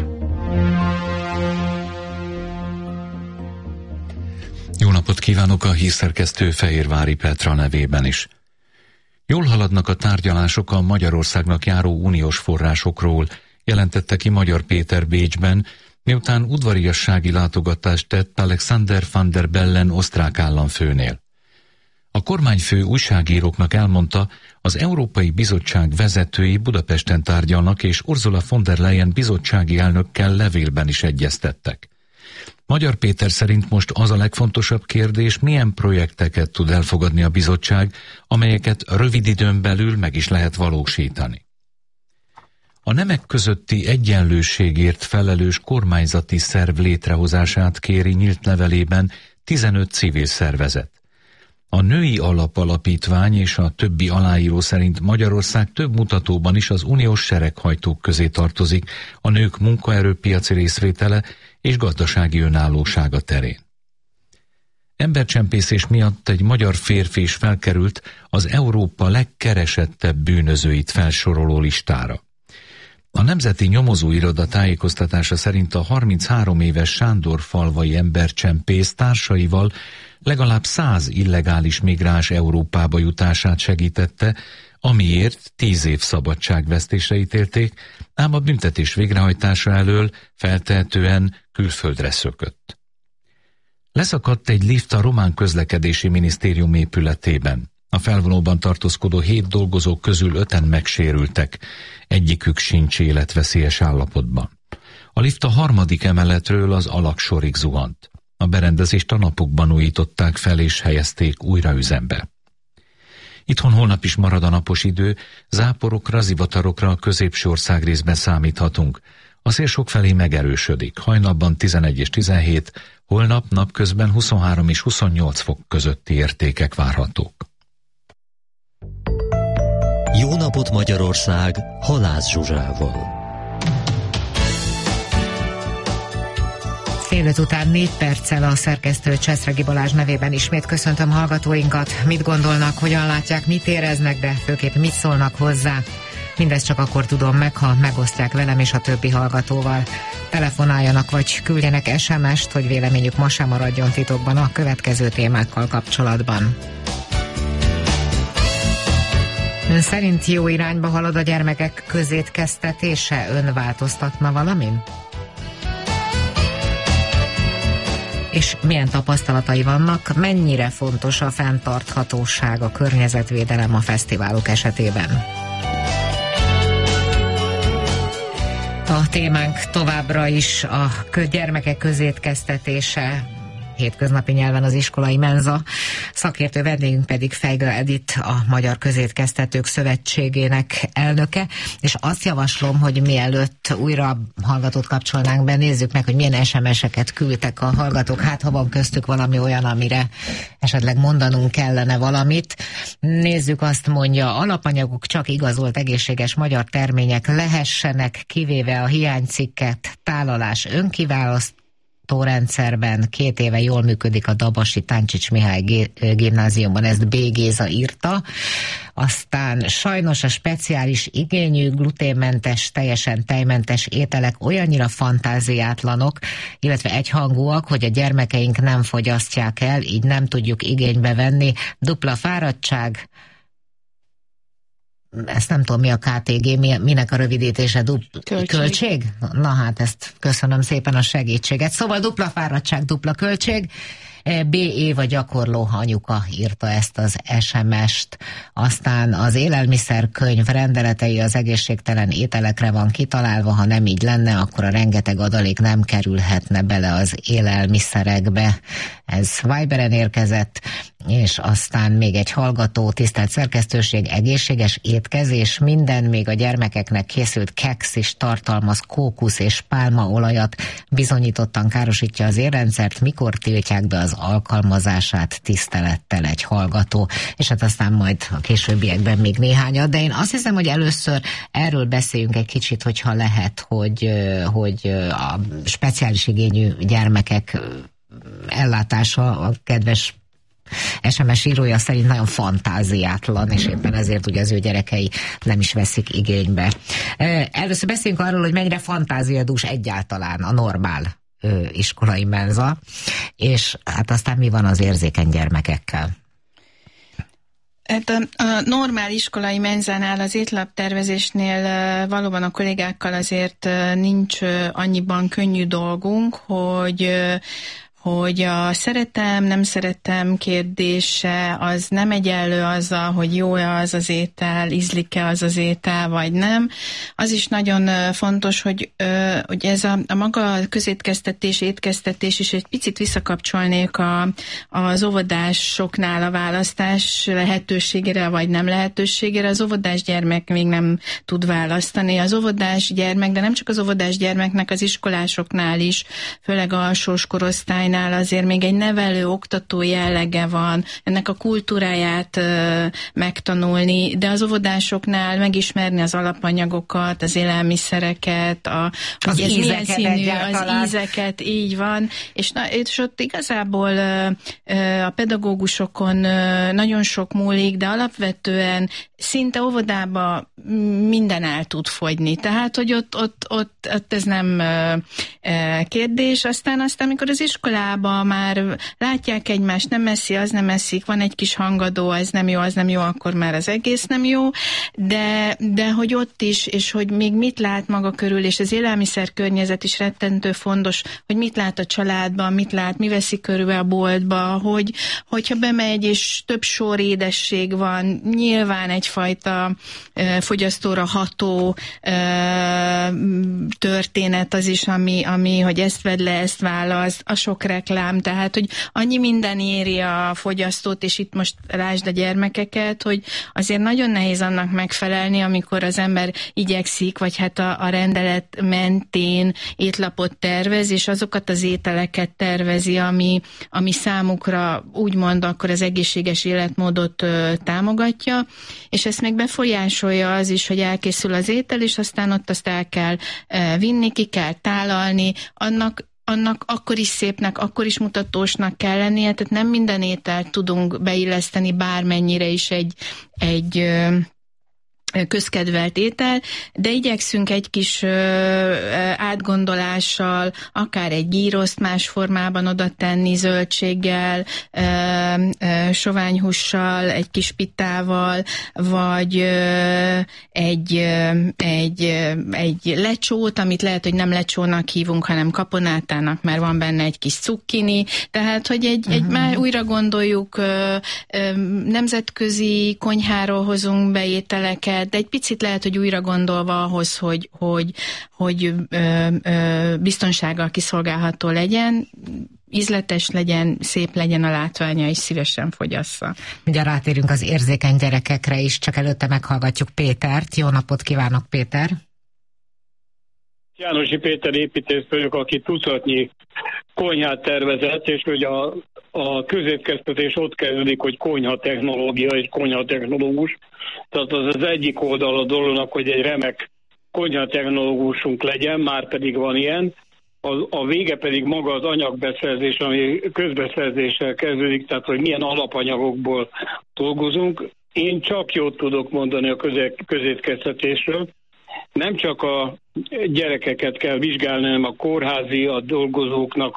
Jó napot kívánok, a hírszerkesztő Fehérvári Petra nevében is. Jól haladnak a tárgyalások a Magyarországnak járó uniós forrásokról, jelentette ki Magyar Péter Bécsben, miután udvariassági látogatást tett Alexander van der Bellen osztrák államfőnél. A kormányfő újságíróknak elmondta, az Európai Bizottság vezetői Budapesten tárgyalnak, és Ursula von der Leyen bizottsági elnökkel levélben is egyeztettek. Magyar Péter szerint most az a legfontosabb kérdés, milyen projekteket tud elfogadni a bizottság, amelyeket rövid időn belül meg is lehet valósítani. A nemek közötti egyenlőségért felelős kormányzati szerv létrehozását kéri nyílt levelében 15 civil szervezet. A Női Alap Alapítvány és a többi aláíró szerint Magyarország több mutatóban is az uniós sereghajtók közé tartozik a nők munkaerőpiaci részvétele és gazdasági önállósága terén. Embercsempészés miatt egy magyar férfi is felkerült az Európa legkeresettebb bűnözőit felsoroló listára. A Nemzeti Nyomozóiroda tájékoztatása szerint a 33 éves Sándorfalvai embercsempész társaival legalább 100 illegális migráns Európába jutását segítette, amiért 10 év szabadságvesztésre ítélték, ám a büntetés végrehajtása elől feltehetően külföldre szökött. Leszakadt egy lift a Román Közlekedési Minisztérium épületében. A felvonóban tartózkodó 7 dolgozók közül 5-en megsérültek, egyikük sincs életveszélyes állapotban. A lift a 3. emeletről az alagsorig zuhant. A berendezést a napokban újították fel és helyezték újra üzembe. Itthon holnap is marad a napos idő, záporokra, zivatarokra a középső ország részben számíthatunk. A szél sokfelé megerősödik, hajnalban 11 és 17, holnap napközben 23 és 28 fok közötti értékek várhatók. Jó napot Magyarország, Halász Zsuzsával. Fél öt után 4 perccel a szerkesztő Cseszregi Balázs nevében ismét köszöntöm hallgatóinkat. Mit gondolnak, hogyan látják, mit éreznek, de főképp mit szólnak hozzá? Mindezt csak akkor tudom meg, ha megosztják velem és a többi hallgatóval. Telefonáljanak vagy küldjenek SMS-t, hogy véleményük ma sem maradjon titokban a következő témákkal kapcsolatban. Ön szerint jó irányba halad a gyermekek közétkeztetése? Ön változtatna valamin? És milyen tapasztalatai vannak, mennyire fontos a fenntarthatóság, a környezetvédelem a fesztiválok esetében? A témánk továbbra is a gyermekek közétkeztetése, hétköznapi nyelven az iskolai menza. Szakértő vendégünk pedig Fejgő Edith, a Magyar Közétkeztetők Szövetségének elnöke, és azt javaslom, hogy mielőtt újra hallgatót kapcsolnánk be, nézzük meg, hogy milyen SMS-eket küldtek a hallgatók, hát ha van köztük valami olyan, amire esetleg mondanunk kellene valamit. Nézzük, azt mondja, alapanyagok csak igazolt egészséges magyar termények lehessenek, kivéve a hiánycikket, tálalás önkiválasztás, rendszerben 2 éve jól működik a Dabasi Táncsics Mihály gimnáziumban, ezt B. Géza írta. Aztán sajnos a speciális igényű, gluténmentes, teljesen tejmentes ételek olyannyira fantáziátlanok, illetve egyhangúak, hogy a gyermekeink nem fogyasztják el, így nem tudjuk igénybe venni. Dupla fáradtság, ezt nem tudom, mi a KTG, minek a rövidítése, költség? Na hát ezt köszönöm szépen a segítséget. Szóval dupla fáradtság, dupla költség. B. Éva gyakorló anyuka írta ezt az SMS-t. Aztán az élelmiszerkönyv rendeletei az egészségtelen ételekre van kitalálva, ha nem így lenne, akkor a rengeteg adalék nem kerülhetne bele az élelmiszerekbe. Ez Viberen érkezett, és aztán még egy hallgató, tisztelt szerkesztőség, egészséges étkezés, minden, még a gyermekeknek készült keksz is tartalmaz kókusz és pálmaolajat, bizonyítottan károsítja az érrendszert, mikor tiltják be az alkalmazását, tisztelettel egy hallgató, és hát aztán majd a későbbiekben még néhányat, de én azt hiszem, hogy először erről beszéljünk egy kicsit, hogyha lehet, hogy a speciális igényű gyermekek ellátása a kedves SMS írója szerint nagyon fantáziátlan, és éppen ezért ugye az ő gyerekei nem is veszik igénybe. Először beszéljünk arról, hogy mennyire fantáziadús egyáltalán a normál iskolai menza, és hát aztán mi van az érzékeny gyermekekkel? Hát a normál iskolai menzánál, az étlaptervezésnél valóban a kollégákkal azért nincs annyiban könnyű dolgunk, hogy a szeretem, nem szeretem kérdése az nem egyenlő azzal, hogy jó-e az az étel, ízlik-e az az étel, vagy nem. Az is nagyon fontos, hogy ez a maga közétkeztetés, étkeztetés is egy picit visszakapcsolnék az óvodásoknál a választás lehetőségére, vagy nem lehetőségére. Az óvodás gyermek még nem tud választani. Az óvodás gyermek, de nem csak az óvodás gyermeknek, az iskolásoknál is, főleg alsós korosztály, amilynál azért még egy nevelő, oktató jellege van, ennek a kultúráját megtanulni, de az óvodásoknál megismerni az alapanyagokat, az élelmiszereket, az ízeket színű, az ízeket, így van, és ott igazából a pedagógusokon nagyon sok múlik, de alapvetően szinte óvodába minden el tud fogyni. Tehát, hogy ott ez nem kérdés. Aztán, amikor az iskolába már látják egymást, nem eszi, az nem eszik, van egy kis hangadó, ez nem jó, az nem jó, akkor már az egész nem jó, de hogy ott is, és hogy még mit lát maga körül, és az élelmiszer környezet is rettentő fontos, hogy mit lát a családban, mit lát, mi veszi körül a boltba, hogyha bemegy, és több sor édesség van, nyilván egyfajta fogyasztóra ható történet az is, ami hogy ezt vedd le, ezt választ, a sok reklám, tehát, hogy annyi minden éri a fogyasztót, és itt most lásd a gyermekeket, hogy azért nagyon nehéz annak megfelelni, amikor az ember igyekszik, vagy hát a rendelet mentén étlapot tervez, és azokat az ételeket tervezi, ami számukra úgymond akkor az egészséges életmódot támogatja, és ezt még befolyásolja az is, hogy elkészül az étel, és aztán ott azt el kell vinni, ki kell tálalni, annak akkor is szépnek, akkor is mutatósnak kell lennie, tehát nem minden ételt tudunk beilleszteni bármennyire is egy közkedvelt étel, de igyekszünk egy kis átgondolással, akár egy gíroszt más formában oda tenni, zöldséggel, soványhússal, egy kis pitával, vagy egy lecsót, amit lehet, hogy nem lecsónak hívunk, hanem kaponátának, mert van benne egy kis cukkini, tehát, hogy már újra gondoljuk, nemzetközi konyháról hozunk be ételeket, de egy picit lehet, hogy újra gondolva ahhoz, hogy biztonsággal kiszolgálható legyen, ízletes legyen, szép legyen a látványa, és szívesen fogyassza. Ugye rátérünk az érzékeny gyerekekre is, csak előtte meghallgatjuk Pétert. Jó napot kívánok, Péter! Jánosi Péter építész vagyok, aki tucatnyi konyhát tervezett, és hogy a középkeztetés ott kezdődik, hogy konyha technológia és konyha technológus. Tehát az egyik oldal a dolognak, hogy egy remek konyha technológusunk legyen, már pedig van ilyen. A vége pedig maga az anyagbeszerzés, ami közbeszerzéssel kezdődik, tehát hogy milyen alapanyagokból dolgozunk. Én csak jót tudok mondani a középkeztetésről. Nem csak a gyerekeket kell vizsgálni, hanem a kórházi, a dolgozóknak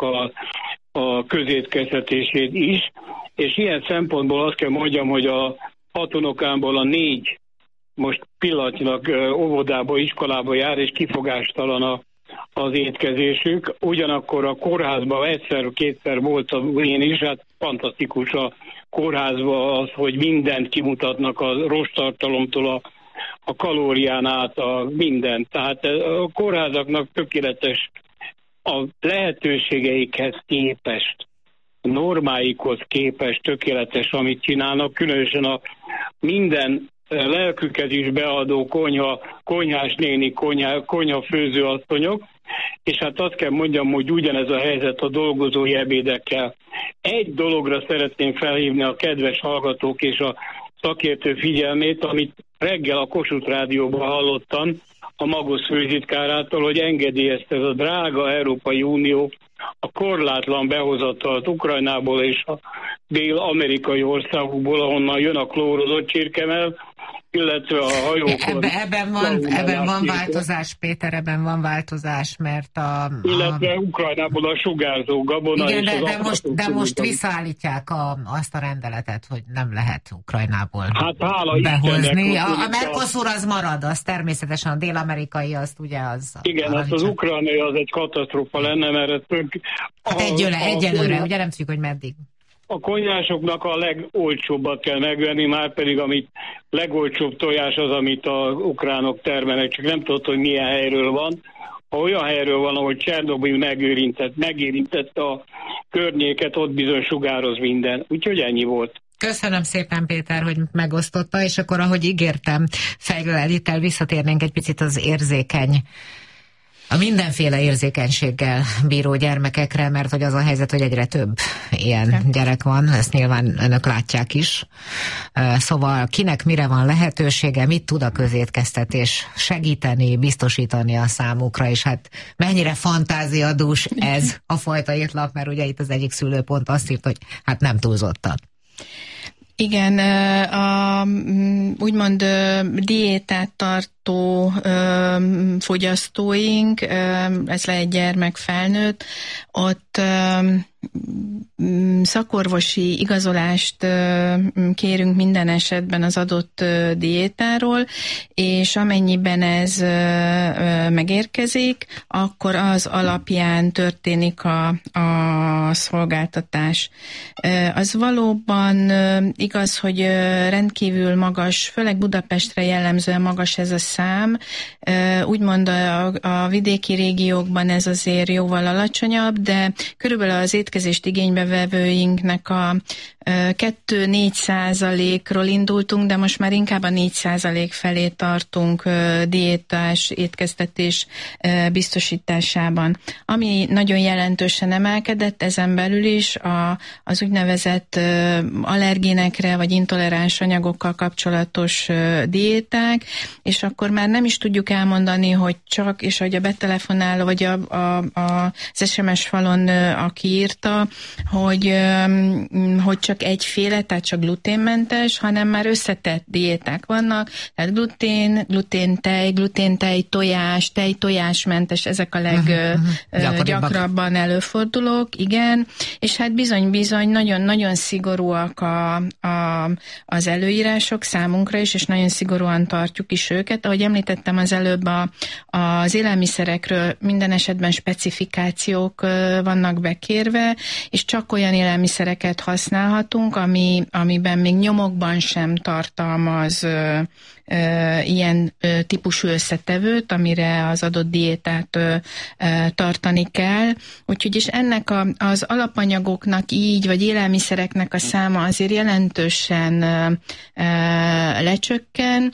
a közétkeztetését is, és ilyen szempontból azt kell mondjam, hogy a 6 unokámból a 4 most pillanatnyilag óvodába, iskolába jár, és kifogástalan az étkezésük. Ugyanakkor a kórházban egyszer-kétszer voltam én is, hát fantasztikus a kórházban az, hogy mindent kimutatnak a rosttartalomtól a kalórián át, a mindent. Tehát a kórházaknak tökéletes a lehetőségeikhez képest, a normáikhoz képest tökéletes, amit csinálnak, különösen a minden lelküket is beadó konyhás néni, konyha főzőasszonyok, és hát azt kell mondjam, hogy ugyanez a helyzet a dolgozói ebédekkel. Egy dologra szeretném felhívni a kedves hallgatók és a szakértő figyelmét, amit reggel a Kossuth Rádióban hallottam a Magosz főtitkárától, hogy engedélyezte ez a drága Európai Unió a korlátlan behozatalt Ukrajnából és a dél-amerikai országokból, ahonnan jön a klórozott csirkemell, illetve a hajókon. Ebben van változás, Péter, ebben van változás, mert illetve Ukrajnából a sugárzó gabona. Igen, és de most visszaállítják azt a rendeletet, hogy nem lehet Ukrajnából behozni. A Mercosur az marad, az természetesen a dél-amerikai, azt ugye az... Igen, az ukrajnai az egy katasztrófa lenne, mert egyelőre, ugye nem tudjuk, hogy meddig. A konyhásoknak a legolcsóbbat kell megvenni, már pedig amit legolcsóbb tojás az, amit az ukránok termelnek, csak nem tudod, hogy milyen helyről van. Ha olyan helyről van, ahol Csernobil megérintett a környéket, ott bizony sugároz minden. Úgyhogy ennyi volt. Köszönöm szépen, Péter, hogy megosztotta, és akkor, ahogy ígértem, fejlődéssel visszatérnénk egy picit az érzékeny a mindenféle érzékenységgel bíró gyermekekre, mert hogy az a helyzet, hogy egyre több ilyen gyerek van, ezt nyilván önök látják is. Szóval kinek mire van lehetősége, mit tud a közétkeztetés segíteni, biztosítani a számukra, és hát mennyire fantáziadús ez a fajta étlap, mert ugye itt az egyik szülőpont azt írt, hogy hát nem túlzottan. Igen, úgymond diétát tartó fogyasztóink, ez lehet gyermek, felnőtt, ott szakorvosi igazolást kérünk minden esetben az adott diétáról, és amennyiben ez megérkezik, akkor az alapján történik a szolgáltatás. Az valóban igaz, hogy rendkívül magas, főleg Budapestre jellemzően magas ez a szám. Úgymond a vidéki régiókban ez azért jóval alacsonyabb, de körülbelül az étkezést igénybevevőinknek a 2-4%-ról indultunk, de most már inkább a 4% felé tartunk diétás étkeztetés biztosításában. Ami nagyon jelentősen emelkedett, ezen belül is az úgynevezett allergénekre vagy intoleráns anyagokkal kapcsolatos diéták, és akkor már nem is tudjuk elmondani, hogy csak, és hogy a betelefonáló, vagy az SMS falon, aki írta, hogy csak egyféle, tehát csak gluténmentes, hanem már összetett diéták vannak, tehát gluténtej, tojás, tojásmentes, ezek a leggyakrabban előfordulók, igen, és hát bizony nagyon szigorúak az előírások számunkra is, és nagyon szigorúan tartjuk is őket. Ahogy említettem az előbb, az élelmiszerekről minden esetben specifikációk vannak bekérve, és csak olyan élelmiszereket használhatunk, amiben még nyomokban sem tartalmaz ilyen típusú összetevőt, amire az adott diétát tartani kell. Úgyhogy és ennek az alapanyagoknak így, vagy élelmiszereknek a száma azért jelentősen lecsökken.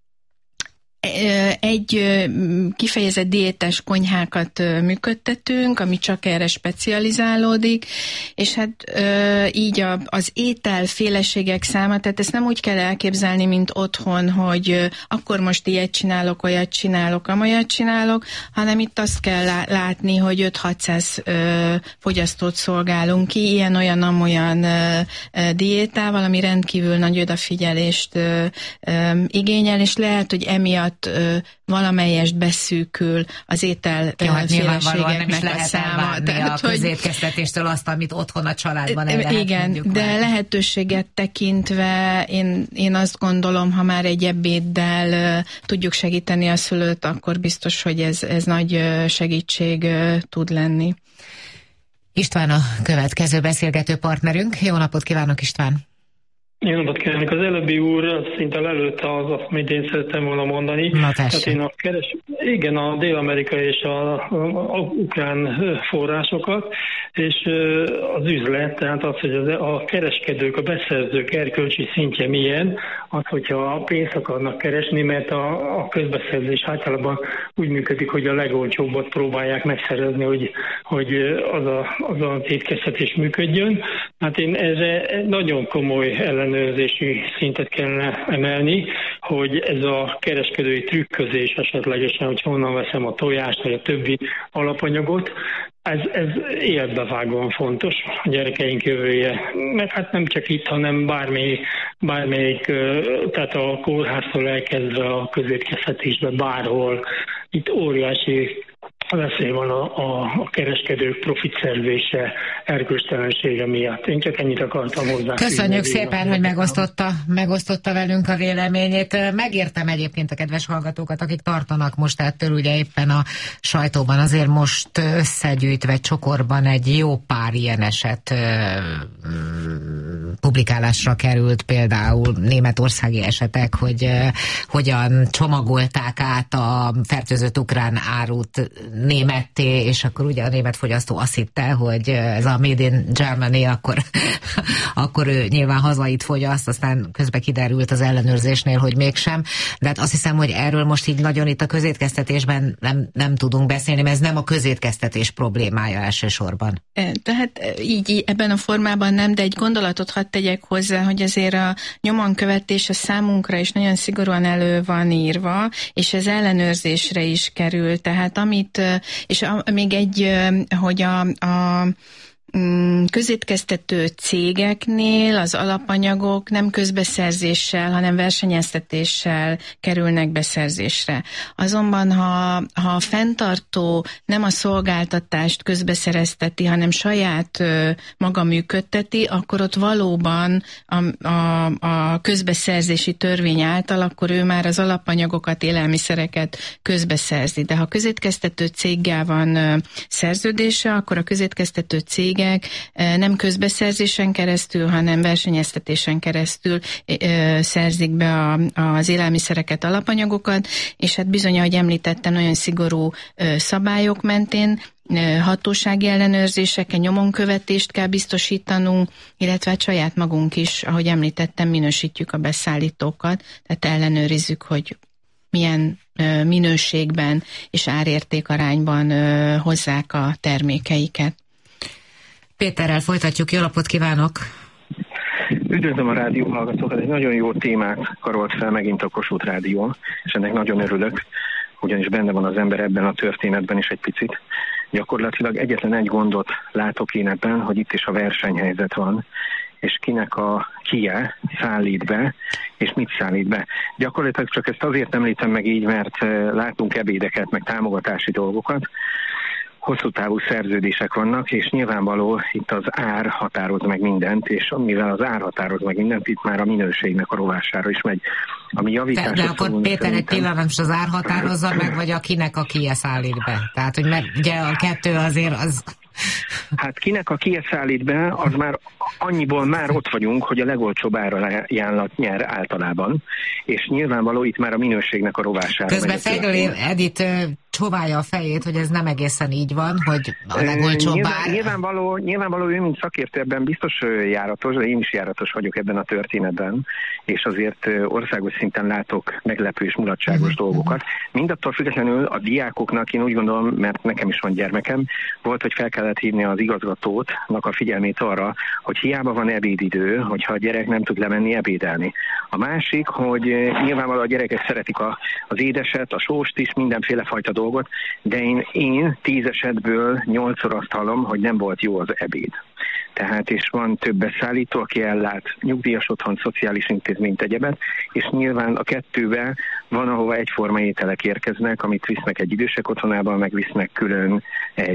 Egy kifejezett diétás konyhákat működtetünk, ami csak erre specializálódik, és hát így az ételféleségek száma, tehát ezt nem úgy kell elképzelni, mint otthon, hogy akkor most ilyet csinálok, olyat csinálok, amolyat csinálok, hanem itt azt kell látni, hogy 5-600 fogyasztót szolgálunk ki, ilyen-olyan diétával, ami rendkívül nagy odafigyelést igényel, és lehet, hogy emiatt valamelyest beszűkül az ételféleségeknek a száma. A közétkeztetéstől azt, amit otthon a családban el lehet. Igen, de lehetőséget tekintve én azt gondolom, ha már egy ebéddel tudjuk segíteni a szülőt, akkor biztos, hogy ez nagy segítség tud lenni. István a következő beszélgető partnerünk. Jó napot kívánok, István! Jó napot kívánok! Az előbbi úr szinte lelőtte az, amit én szerettem volna mondani. Tehát én a dél-amerikai és a ukrán forrásokat, és az üzlet, tehát az, hogy a kereskedők, a beszerzők erkölcsi szintje milyen, az, hogyha pénzt akarnak keresni, mert a közbeszerzés általában úgy működik, hogy a legolcsóbbat próbálják megszerezni, hogy az étkeztetés működjön. Hát én erre nagyon komoly ellenőrzési szintet kellene emelni, hogy ez a kereskedői trükközés esetlegesen, hogy honnan veszem a tojást, vagy a többi alapanyagot, ez életbevágóan fontos a gyerekeink jövője. Meg hát nem csak itt, hanem bármelyik, tehát a kórháztól elkezdve a közétkeztetésben, bárhol. Itt óriási veszély van a kereskedők profitszerzése, erkölcstelensége miatt. Én csak ennyit akartam hozzá. Köszönjük szépen, hogy megosztotta velünk a véleményét. Megértem egyébként a kedves hallgatókat, akik tartanak most ettől, ugye éppen a sajtóban azért most összegyűjtve csokorban egy jó pár ilyen eset publikálásra került például németországi esetek, hogy hogyan csomagolták át a fertőzött ukrán árut németté, és akkor ugye a német fogyasztó azt hitte, hogy ez a Made in Germany, akkor ő nyilván hazait fogyaszt, aztán közben kiderült az ellenőrzésnél, hogy mégsem. De hát azt hiszem, hogy erről most így nagyon itt a közétkeztetésben nem tudunk beszélni, mert ez nem a közétkeztetés problémája elsősorban. Tehát így ebben a formában nem, de egy gondolatot hadd tegyek hozzá, hogy azért a nyomonkövetés a számunkra is nagyon szigorúan elő van írva, és ez ellenőrzésre is kerül. Tehát még hogy a közétkeztető cégeknél az alapanyagok nem közbeszerzéssel, hanem versenyeztetéssel kerülnek beszerzésre. Azonban, ha a fenntartó nem a szolgáltatást közbeszerezteti, hanem saját maga működteti, akkor ott valóban a közbeszerzési törvény által, akkor ő már az alapanyagokat, élelmiszereket közbeszerzi. De ha közétkeztető céggel van szerződése, akkor a közétkeztető cégek nem közbeszerzésen keresztül, hanem versenyeztetésen keresztül szerzik be az élelmiszereket, alapanyagokat, és hát bizony, ahogy említettem, nagyon szigorú szabályok mentén hatósági ellenőrzéseken nyomonkövetést kell biztosítanunk, illetve hát saját magunk is, ahogy említettem, minősítjük a beszállítókat, tehát ellenőrizzük, hogy milyen minőségben és árértékarányban hozzák a termékeiket. Péterrel folytatjuk, jó napot kívánok! Üdvözlöm a rádió hallgatókat, egy nagyon jó témát karolt fel megint a Kossuth Rádión, és ennek nagyon örülök, ugyanis benne van az ember ebben a történetben is egy picit. Gyakorlatilag egyetlen egy gondot látok én ebben, hogy itt is a versenyhelyzet van, és kinek a kie szállít be, és mit szállít be. Gyakorlatilag csak ezt azért említem meg így, mert látunk ebédeket, meg támogatási dolgokat, hosszú távú szerződések vannak, és nyilvánvaló itt az ár határoz meg mindent, és mivel az ár határoz meg mindent, itt már a minőségnek a rovására is megy. Ami javításra de akkor Péter, egy pillanat, most az ár határozza meg, vagy akinek a kie szállít be? Tehát, hogy mert ugye a kettő azért az... Hát kinek a kie szállít be, az már annyiból már ott vagyunk, hogy a legolcsóbb árajánlat nyer általában, és nyilvánvaló itt már a minőségnek a rovására. Közben Fejlő Edith csóválja a fejét, hogy ez nem egészen így van, hogy a legolcsóbb ár... Nyilvánvaló ő, mint szakértő ebben biztos járatos, de én is járatos vagyok ebben a történetben, és azért országos szinten látok meglepő és mulatságos dolgokat. Mindattól függetlenül a diákoknak, én úgy gondolom, mert nekem is van gyermekem, volt, hogy fel kellett hívni az igazgatótnak a figyelmét arra, hogy hiába van ebédidő, hogyha a gyerek nem tud lemenni ebédelni. A másik, hogy nyilvánvalóan a gyerekek szeretik az édeset, a sóst is, mindenféle fajta dolgot, de én 10 esetből 8-szor azt hallom, hogy nem volt jó az ebéd. Tehát, és van több beszállító, aki ellát nyugdíjas otthon, szociális intézményt, egyebet, és nyilván a kettőben van, ahova egyforma ételek érkeznek, amit visznek egy idősek otthonába, meg visznek külön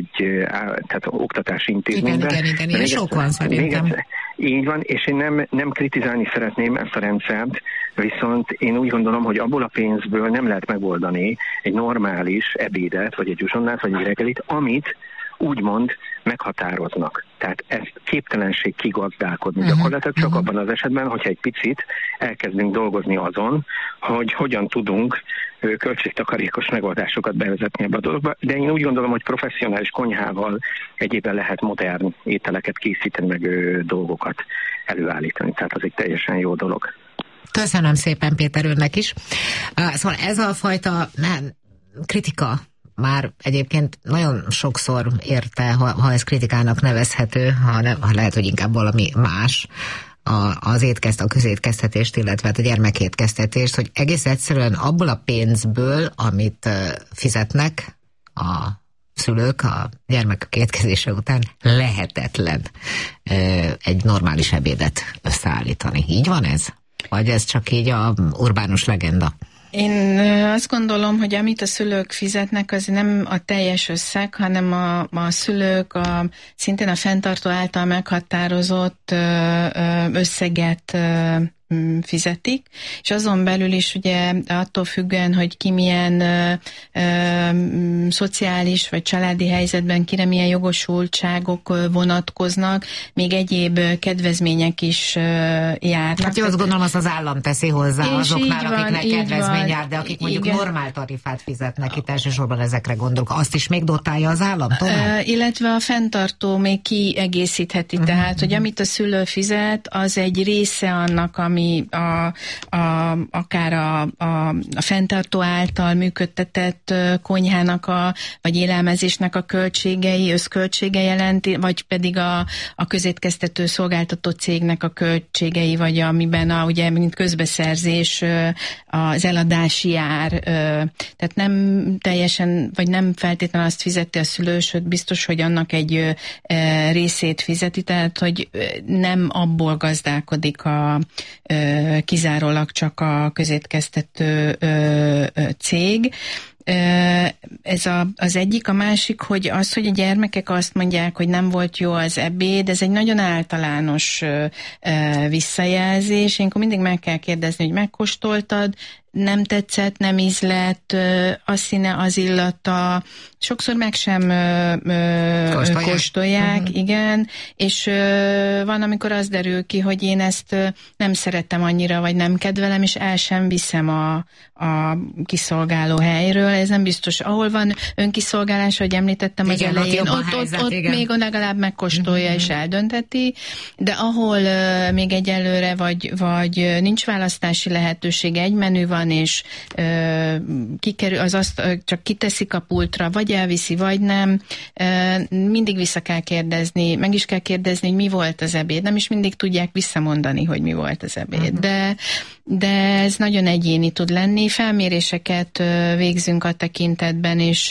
tehát oktatási intézménybe. Igen, sok van szerintem. Így van, és én nem kritizálni szeretném ezt a rendszert, viszont én úgy gondolom, hogy abból a pénzből nem lehet megoldani egy normális ebédet, vagy egy uzsonnát, vagy egy reggelit, amit úgymond meghatároznak. Tehát ezt képtelenség kigazdálkodni. Gyakorlatilag csak abban az esetben, hogyha egy picit elkezdünk dolgozni azon, hogy hogyan tudunk költségtakarékos megoldásokat bevezetni ebbe a dologba, de én úgy gondolom, hogy professzionális konyhával egyébben lehet modern ételeket készíteni, meg dolgokat előállítani. Tehát az egy teljesen jó dolog. Köszönöm szépen Péter önnek is. Szóval ez a fajta kritika már egyébként nagyon sokszor érte, ha ez kritikának nevezhető, ha lehet, hogy inkább valami más, a közétkeztetést, illetve a gyermekétkeztetést, hogy egész egyszerűen abból a pénzből, amit fizetnek a szülők a gyermekek étkezése után, lehetetlen egy normális ebédet összeállítani. Így van ez? Vagy ez csak így a urbánus legenda? Én azt gondolom, hogy amit a szülők fizetnek, az nem a teljes összeg, hanem a szülők szintén a fenntartó által meghatározott összeget fizetik, és azon belül is ugye attól függően, hogy ki milyen szociális vagy családi helyzetben kire milyen jogosultságok vonatkoznak, még egyéb kedvezmények is járnak. Hát jó, azt gondolom, azt az állam teszi hozzá és azoknál, akiknek kedvezmény jár, de akik mondjuk igen. normál tarifát fizetnek, itt elsősorban ezekre gondolok. Azt is még dotálja az állam tovább? Illetve a fenntartó még kiegészítheti, tehát, hogy amit a szülő fizet, az egy része annak, ami akár a fenntartó által működtetett konyhának vagy élelmezésnek a költségei, összköltsége jelenti, vagy pedig a közétkeztető szolgáltató cégnek a költségei, vagy amiben ugye mint közbeszerzés az eladási ár, tehát nem teljesen, vagy nem feltétlenül azt fizeti a szülő, sőt biztos, hogy annak egy részét fizeti, tehát hogy nem abból gazdálkodik kizárólag csak a közétkeztető cég. Ez az egyik, a másik, hogy az, hogy a gyermekek azt mondják, hogy nem volt jó az ebéd, ez egy nagyon általános visszajelzés. Ilyenkor mindig meg kell kérdezni, hogy megkóstoltad, nem tetszett, nem ízlett, a színe, az illata, sokszor meg sem kóstolják, igen, és van, amikor az derül ki, hogy én ezt nem szeretem annyira, vagy nem kedvelem, és el sem viszem a kiszolgáló helyről. Ez nem biztos. Ahol van önkiszolgálás, hogy említettem az elején, ott még legalább megkóstolja és eldöntheti, de ahol még egyelőre, vagy nincs választási lehetőség, egy menü van, és kikerül, csak kiteszik a pultra, vagy elviszi, vagy nem. Mindig vissza kell kérdezni, meg is kell kérdezni, hogy mi volt az ebéd. Nem is mindig tudják visszamondani, hogy mi volt az ebéd. De ez nagyon egyéni tud lenni. Felméréseket végzünk a tekintetben, és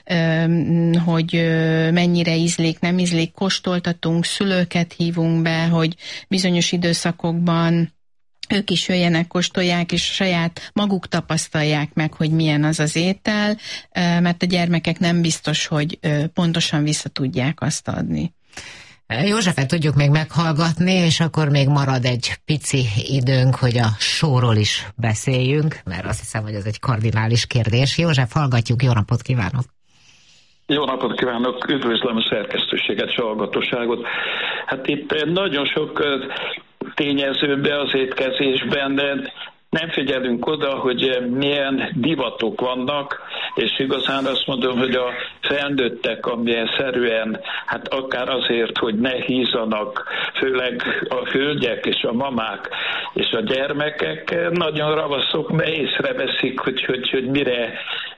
hogy mennyire ízlik, nem ízlik, kóstoltatunk, szülőket hívunk be, hogy bizonyos időszakokban ők is jöjjenek, kóstolják, és saját maguk tapasztalják meg, hogy milyen az az étel, mert a gyermekek nem biztos, hogy pontosan vissza tudják azt adni. Józsefet tudjuk még meghallgatni, és akkor még marad egy pici időnk, hogy a sóról is beszéljünk, mert azt hiszem, hogy ez egy kardinális kérdés. József, hallgatjuk, jó napot kívánok! Jó napot kívánok, üdvözlöm a szerkesztőséget, a hallgatóságot. Hát itt nagyon sok tényezőben az étkezésben, de nem figyelünk oda, hogy milyen divatok vannak, és igazán azt mondom, hogy a felnőttek, amilyen szerűen, hát akár azért, hogy ne hízanak, főleg a hölgyek és a mamák és a gyermekek, nagyon ravaszok, mert észreveszik, hogy mire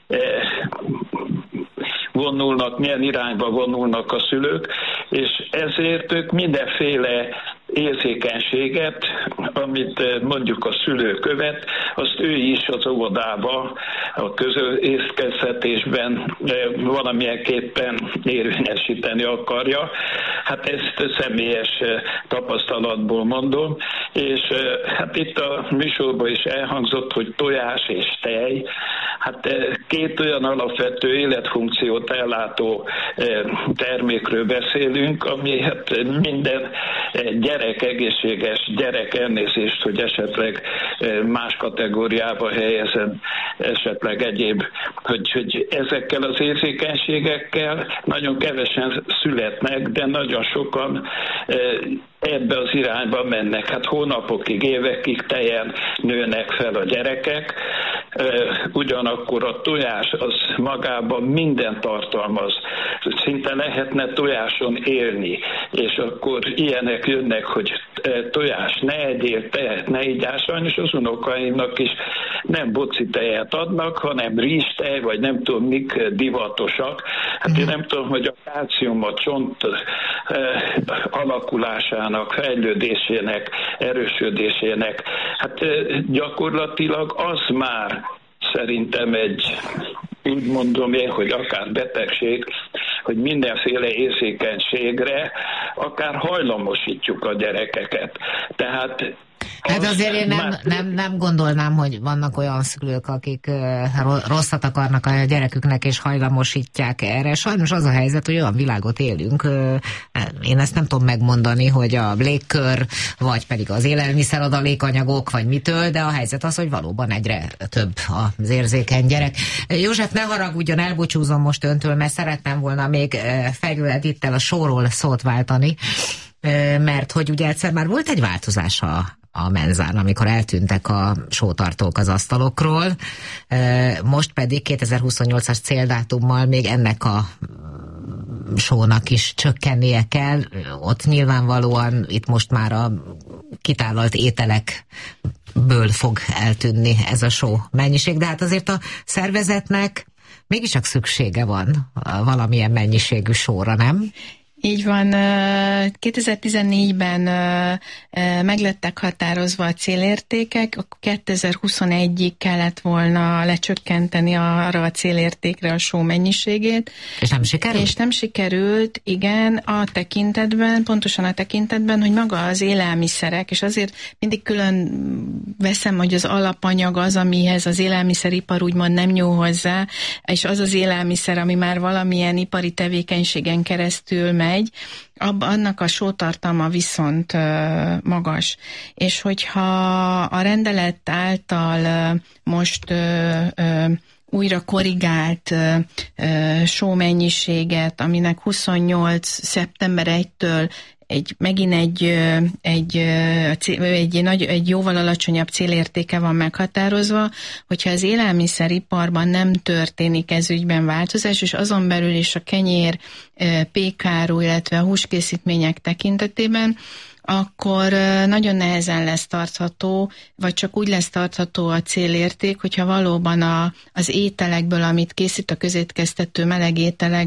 vonulnak, milyen irányba vonulnak a szülők, és ezért ők mindenféle érzékenységet, amit mondjuk a szülő követ, azt ő is az óvodába, a közétkeztetésben valamilyenképpen érvényesíteni akarja. Hát ezt személyes tapasztalatból mondom, és hát itt a műsorban is elhangzott, hogy tojás és tej, hát két olyan alapvető életfunkciót ellátó termékről beszélünk, ami hát minden gyerek, egészséges gyerek, elnézést, hogy esetleg más kategóriába helyezem, esetleg egyéb, hogy ezekkel az érzékenységekkel nagyon kevesen születnek, de nagyon sokan ebbe az irányba mennek. Hát hónapokig, évekig tejen nőnek fel a gyerekek, ugyanakkor a tojás az magában mindent tartalmaz. Szinte lehetne tojáson élni, és akkor ilyenek jönnek, hogy tojás ne egyél, tejet ne igyál. Sajnos az unokaimnak is nem boci tejet adnak, hanem rizstej, vagy nem tudom mik divatosak. Hát én nem tudom, hogy a kálcium, a csont alakulásának, fejlődésének, erősödésének, hát gyakorlatilag az már szerintem egy, úgy mondom én, hogy akár betegség, hogy mindenféle érzékenységre akár hajlamosítjuk a gyerekeket. Tehát Hát azért én nem gondolnám, hogy vannak olyan szülők, akik rosszat akarnak a gyereküknek és hajlamosítják erre. Sajnos az a helyzet, hogy olyan világot élünk, én ezt nem tudom megmondani, hogy a légkör, vagy pedig az élelmiszeradalékanyagok, vagy mitől, de a helyzet az, hogy valóban egyre több az érzékeny gyerek. József, ne haragudjon, elbúcsúzom most öntől, mert szeretném volna még Fejlő Edittel a sóról szót váltani, mert hogy ugye egyszer már volt egy változás a menzán, amikor eltűntek a sótartók az asztalokról, most pedig 2028-as céldátummal még ennek a sónak is csökkennie kell. Ott nyilvánvalóan itt most már a kitállalt ételekből fog eltűnni ez a só mennyiség, de hát azért a szervezetnek mégiscsak szüksége van valamilyen mennyiségű sóra, nem? Így van, 2014-ben meglettek határozva a célértékek, akkor 2021-ig kellett volna lecsökkenteni arra a célértékre a só mennyiségét. És nem sikerült? És nem sikerült, igen, pontosan a tekintetben, hogy maga az élelmiszerek, és azért mindig külön veszem, hogy az alapanyag az, amihez az élelmiszeripar úgymond nem nyúl hozzá, és az az élelmiszer, ami már valamilyen ipari tevékenységen keresztül megy, annak a sótartalma viszont magas. És hogyha a rendelet által most újra korrigált sómennyiséget, aminek 28. szeptember 1-től megint egy jóval alacsonyabb célértéke van meghatározva, hogyha az élelmiszeriparban nem történik ez ügyben változás, és azon belül is a kenyér, pékáru, illetve a húskészítmények tekintetében, akkor nagyon nehezen lesz tartható, vagy csak úgy lesz tartható a célérték, hogyha valóban az ételekből, amit készít a közétkeztető meleg ételek,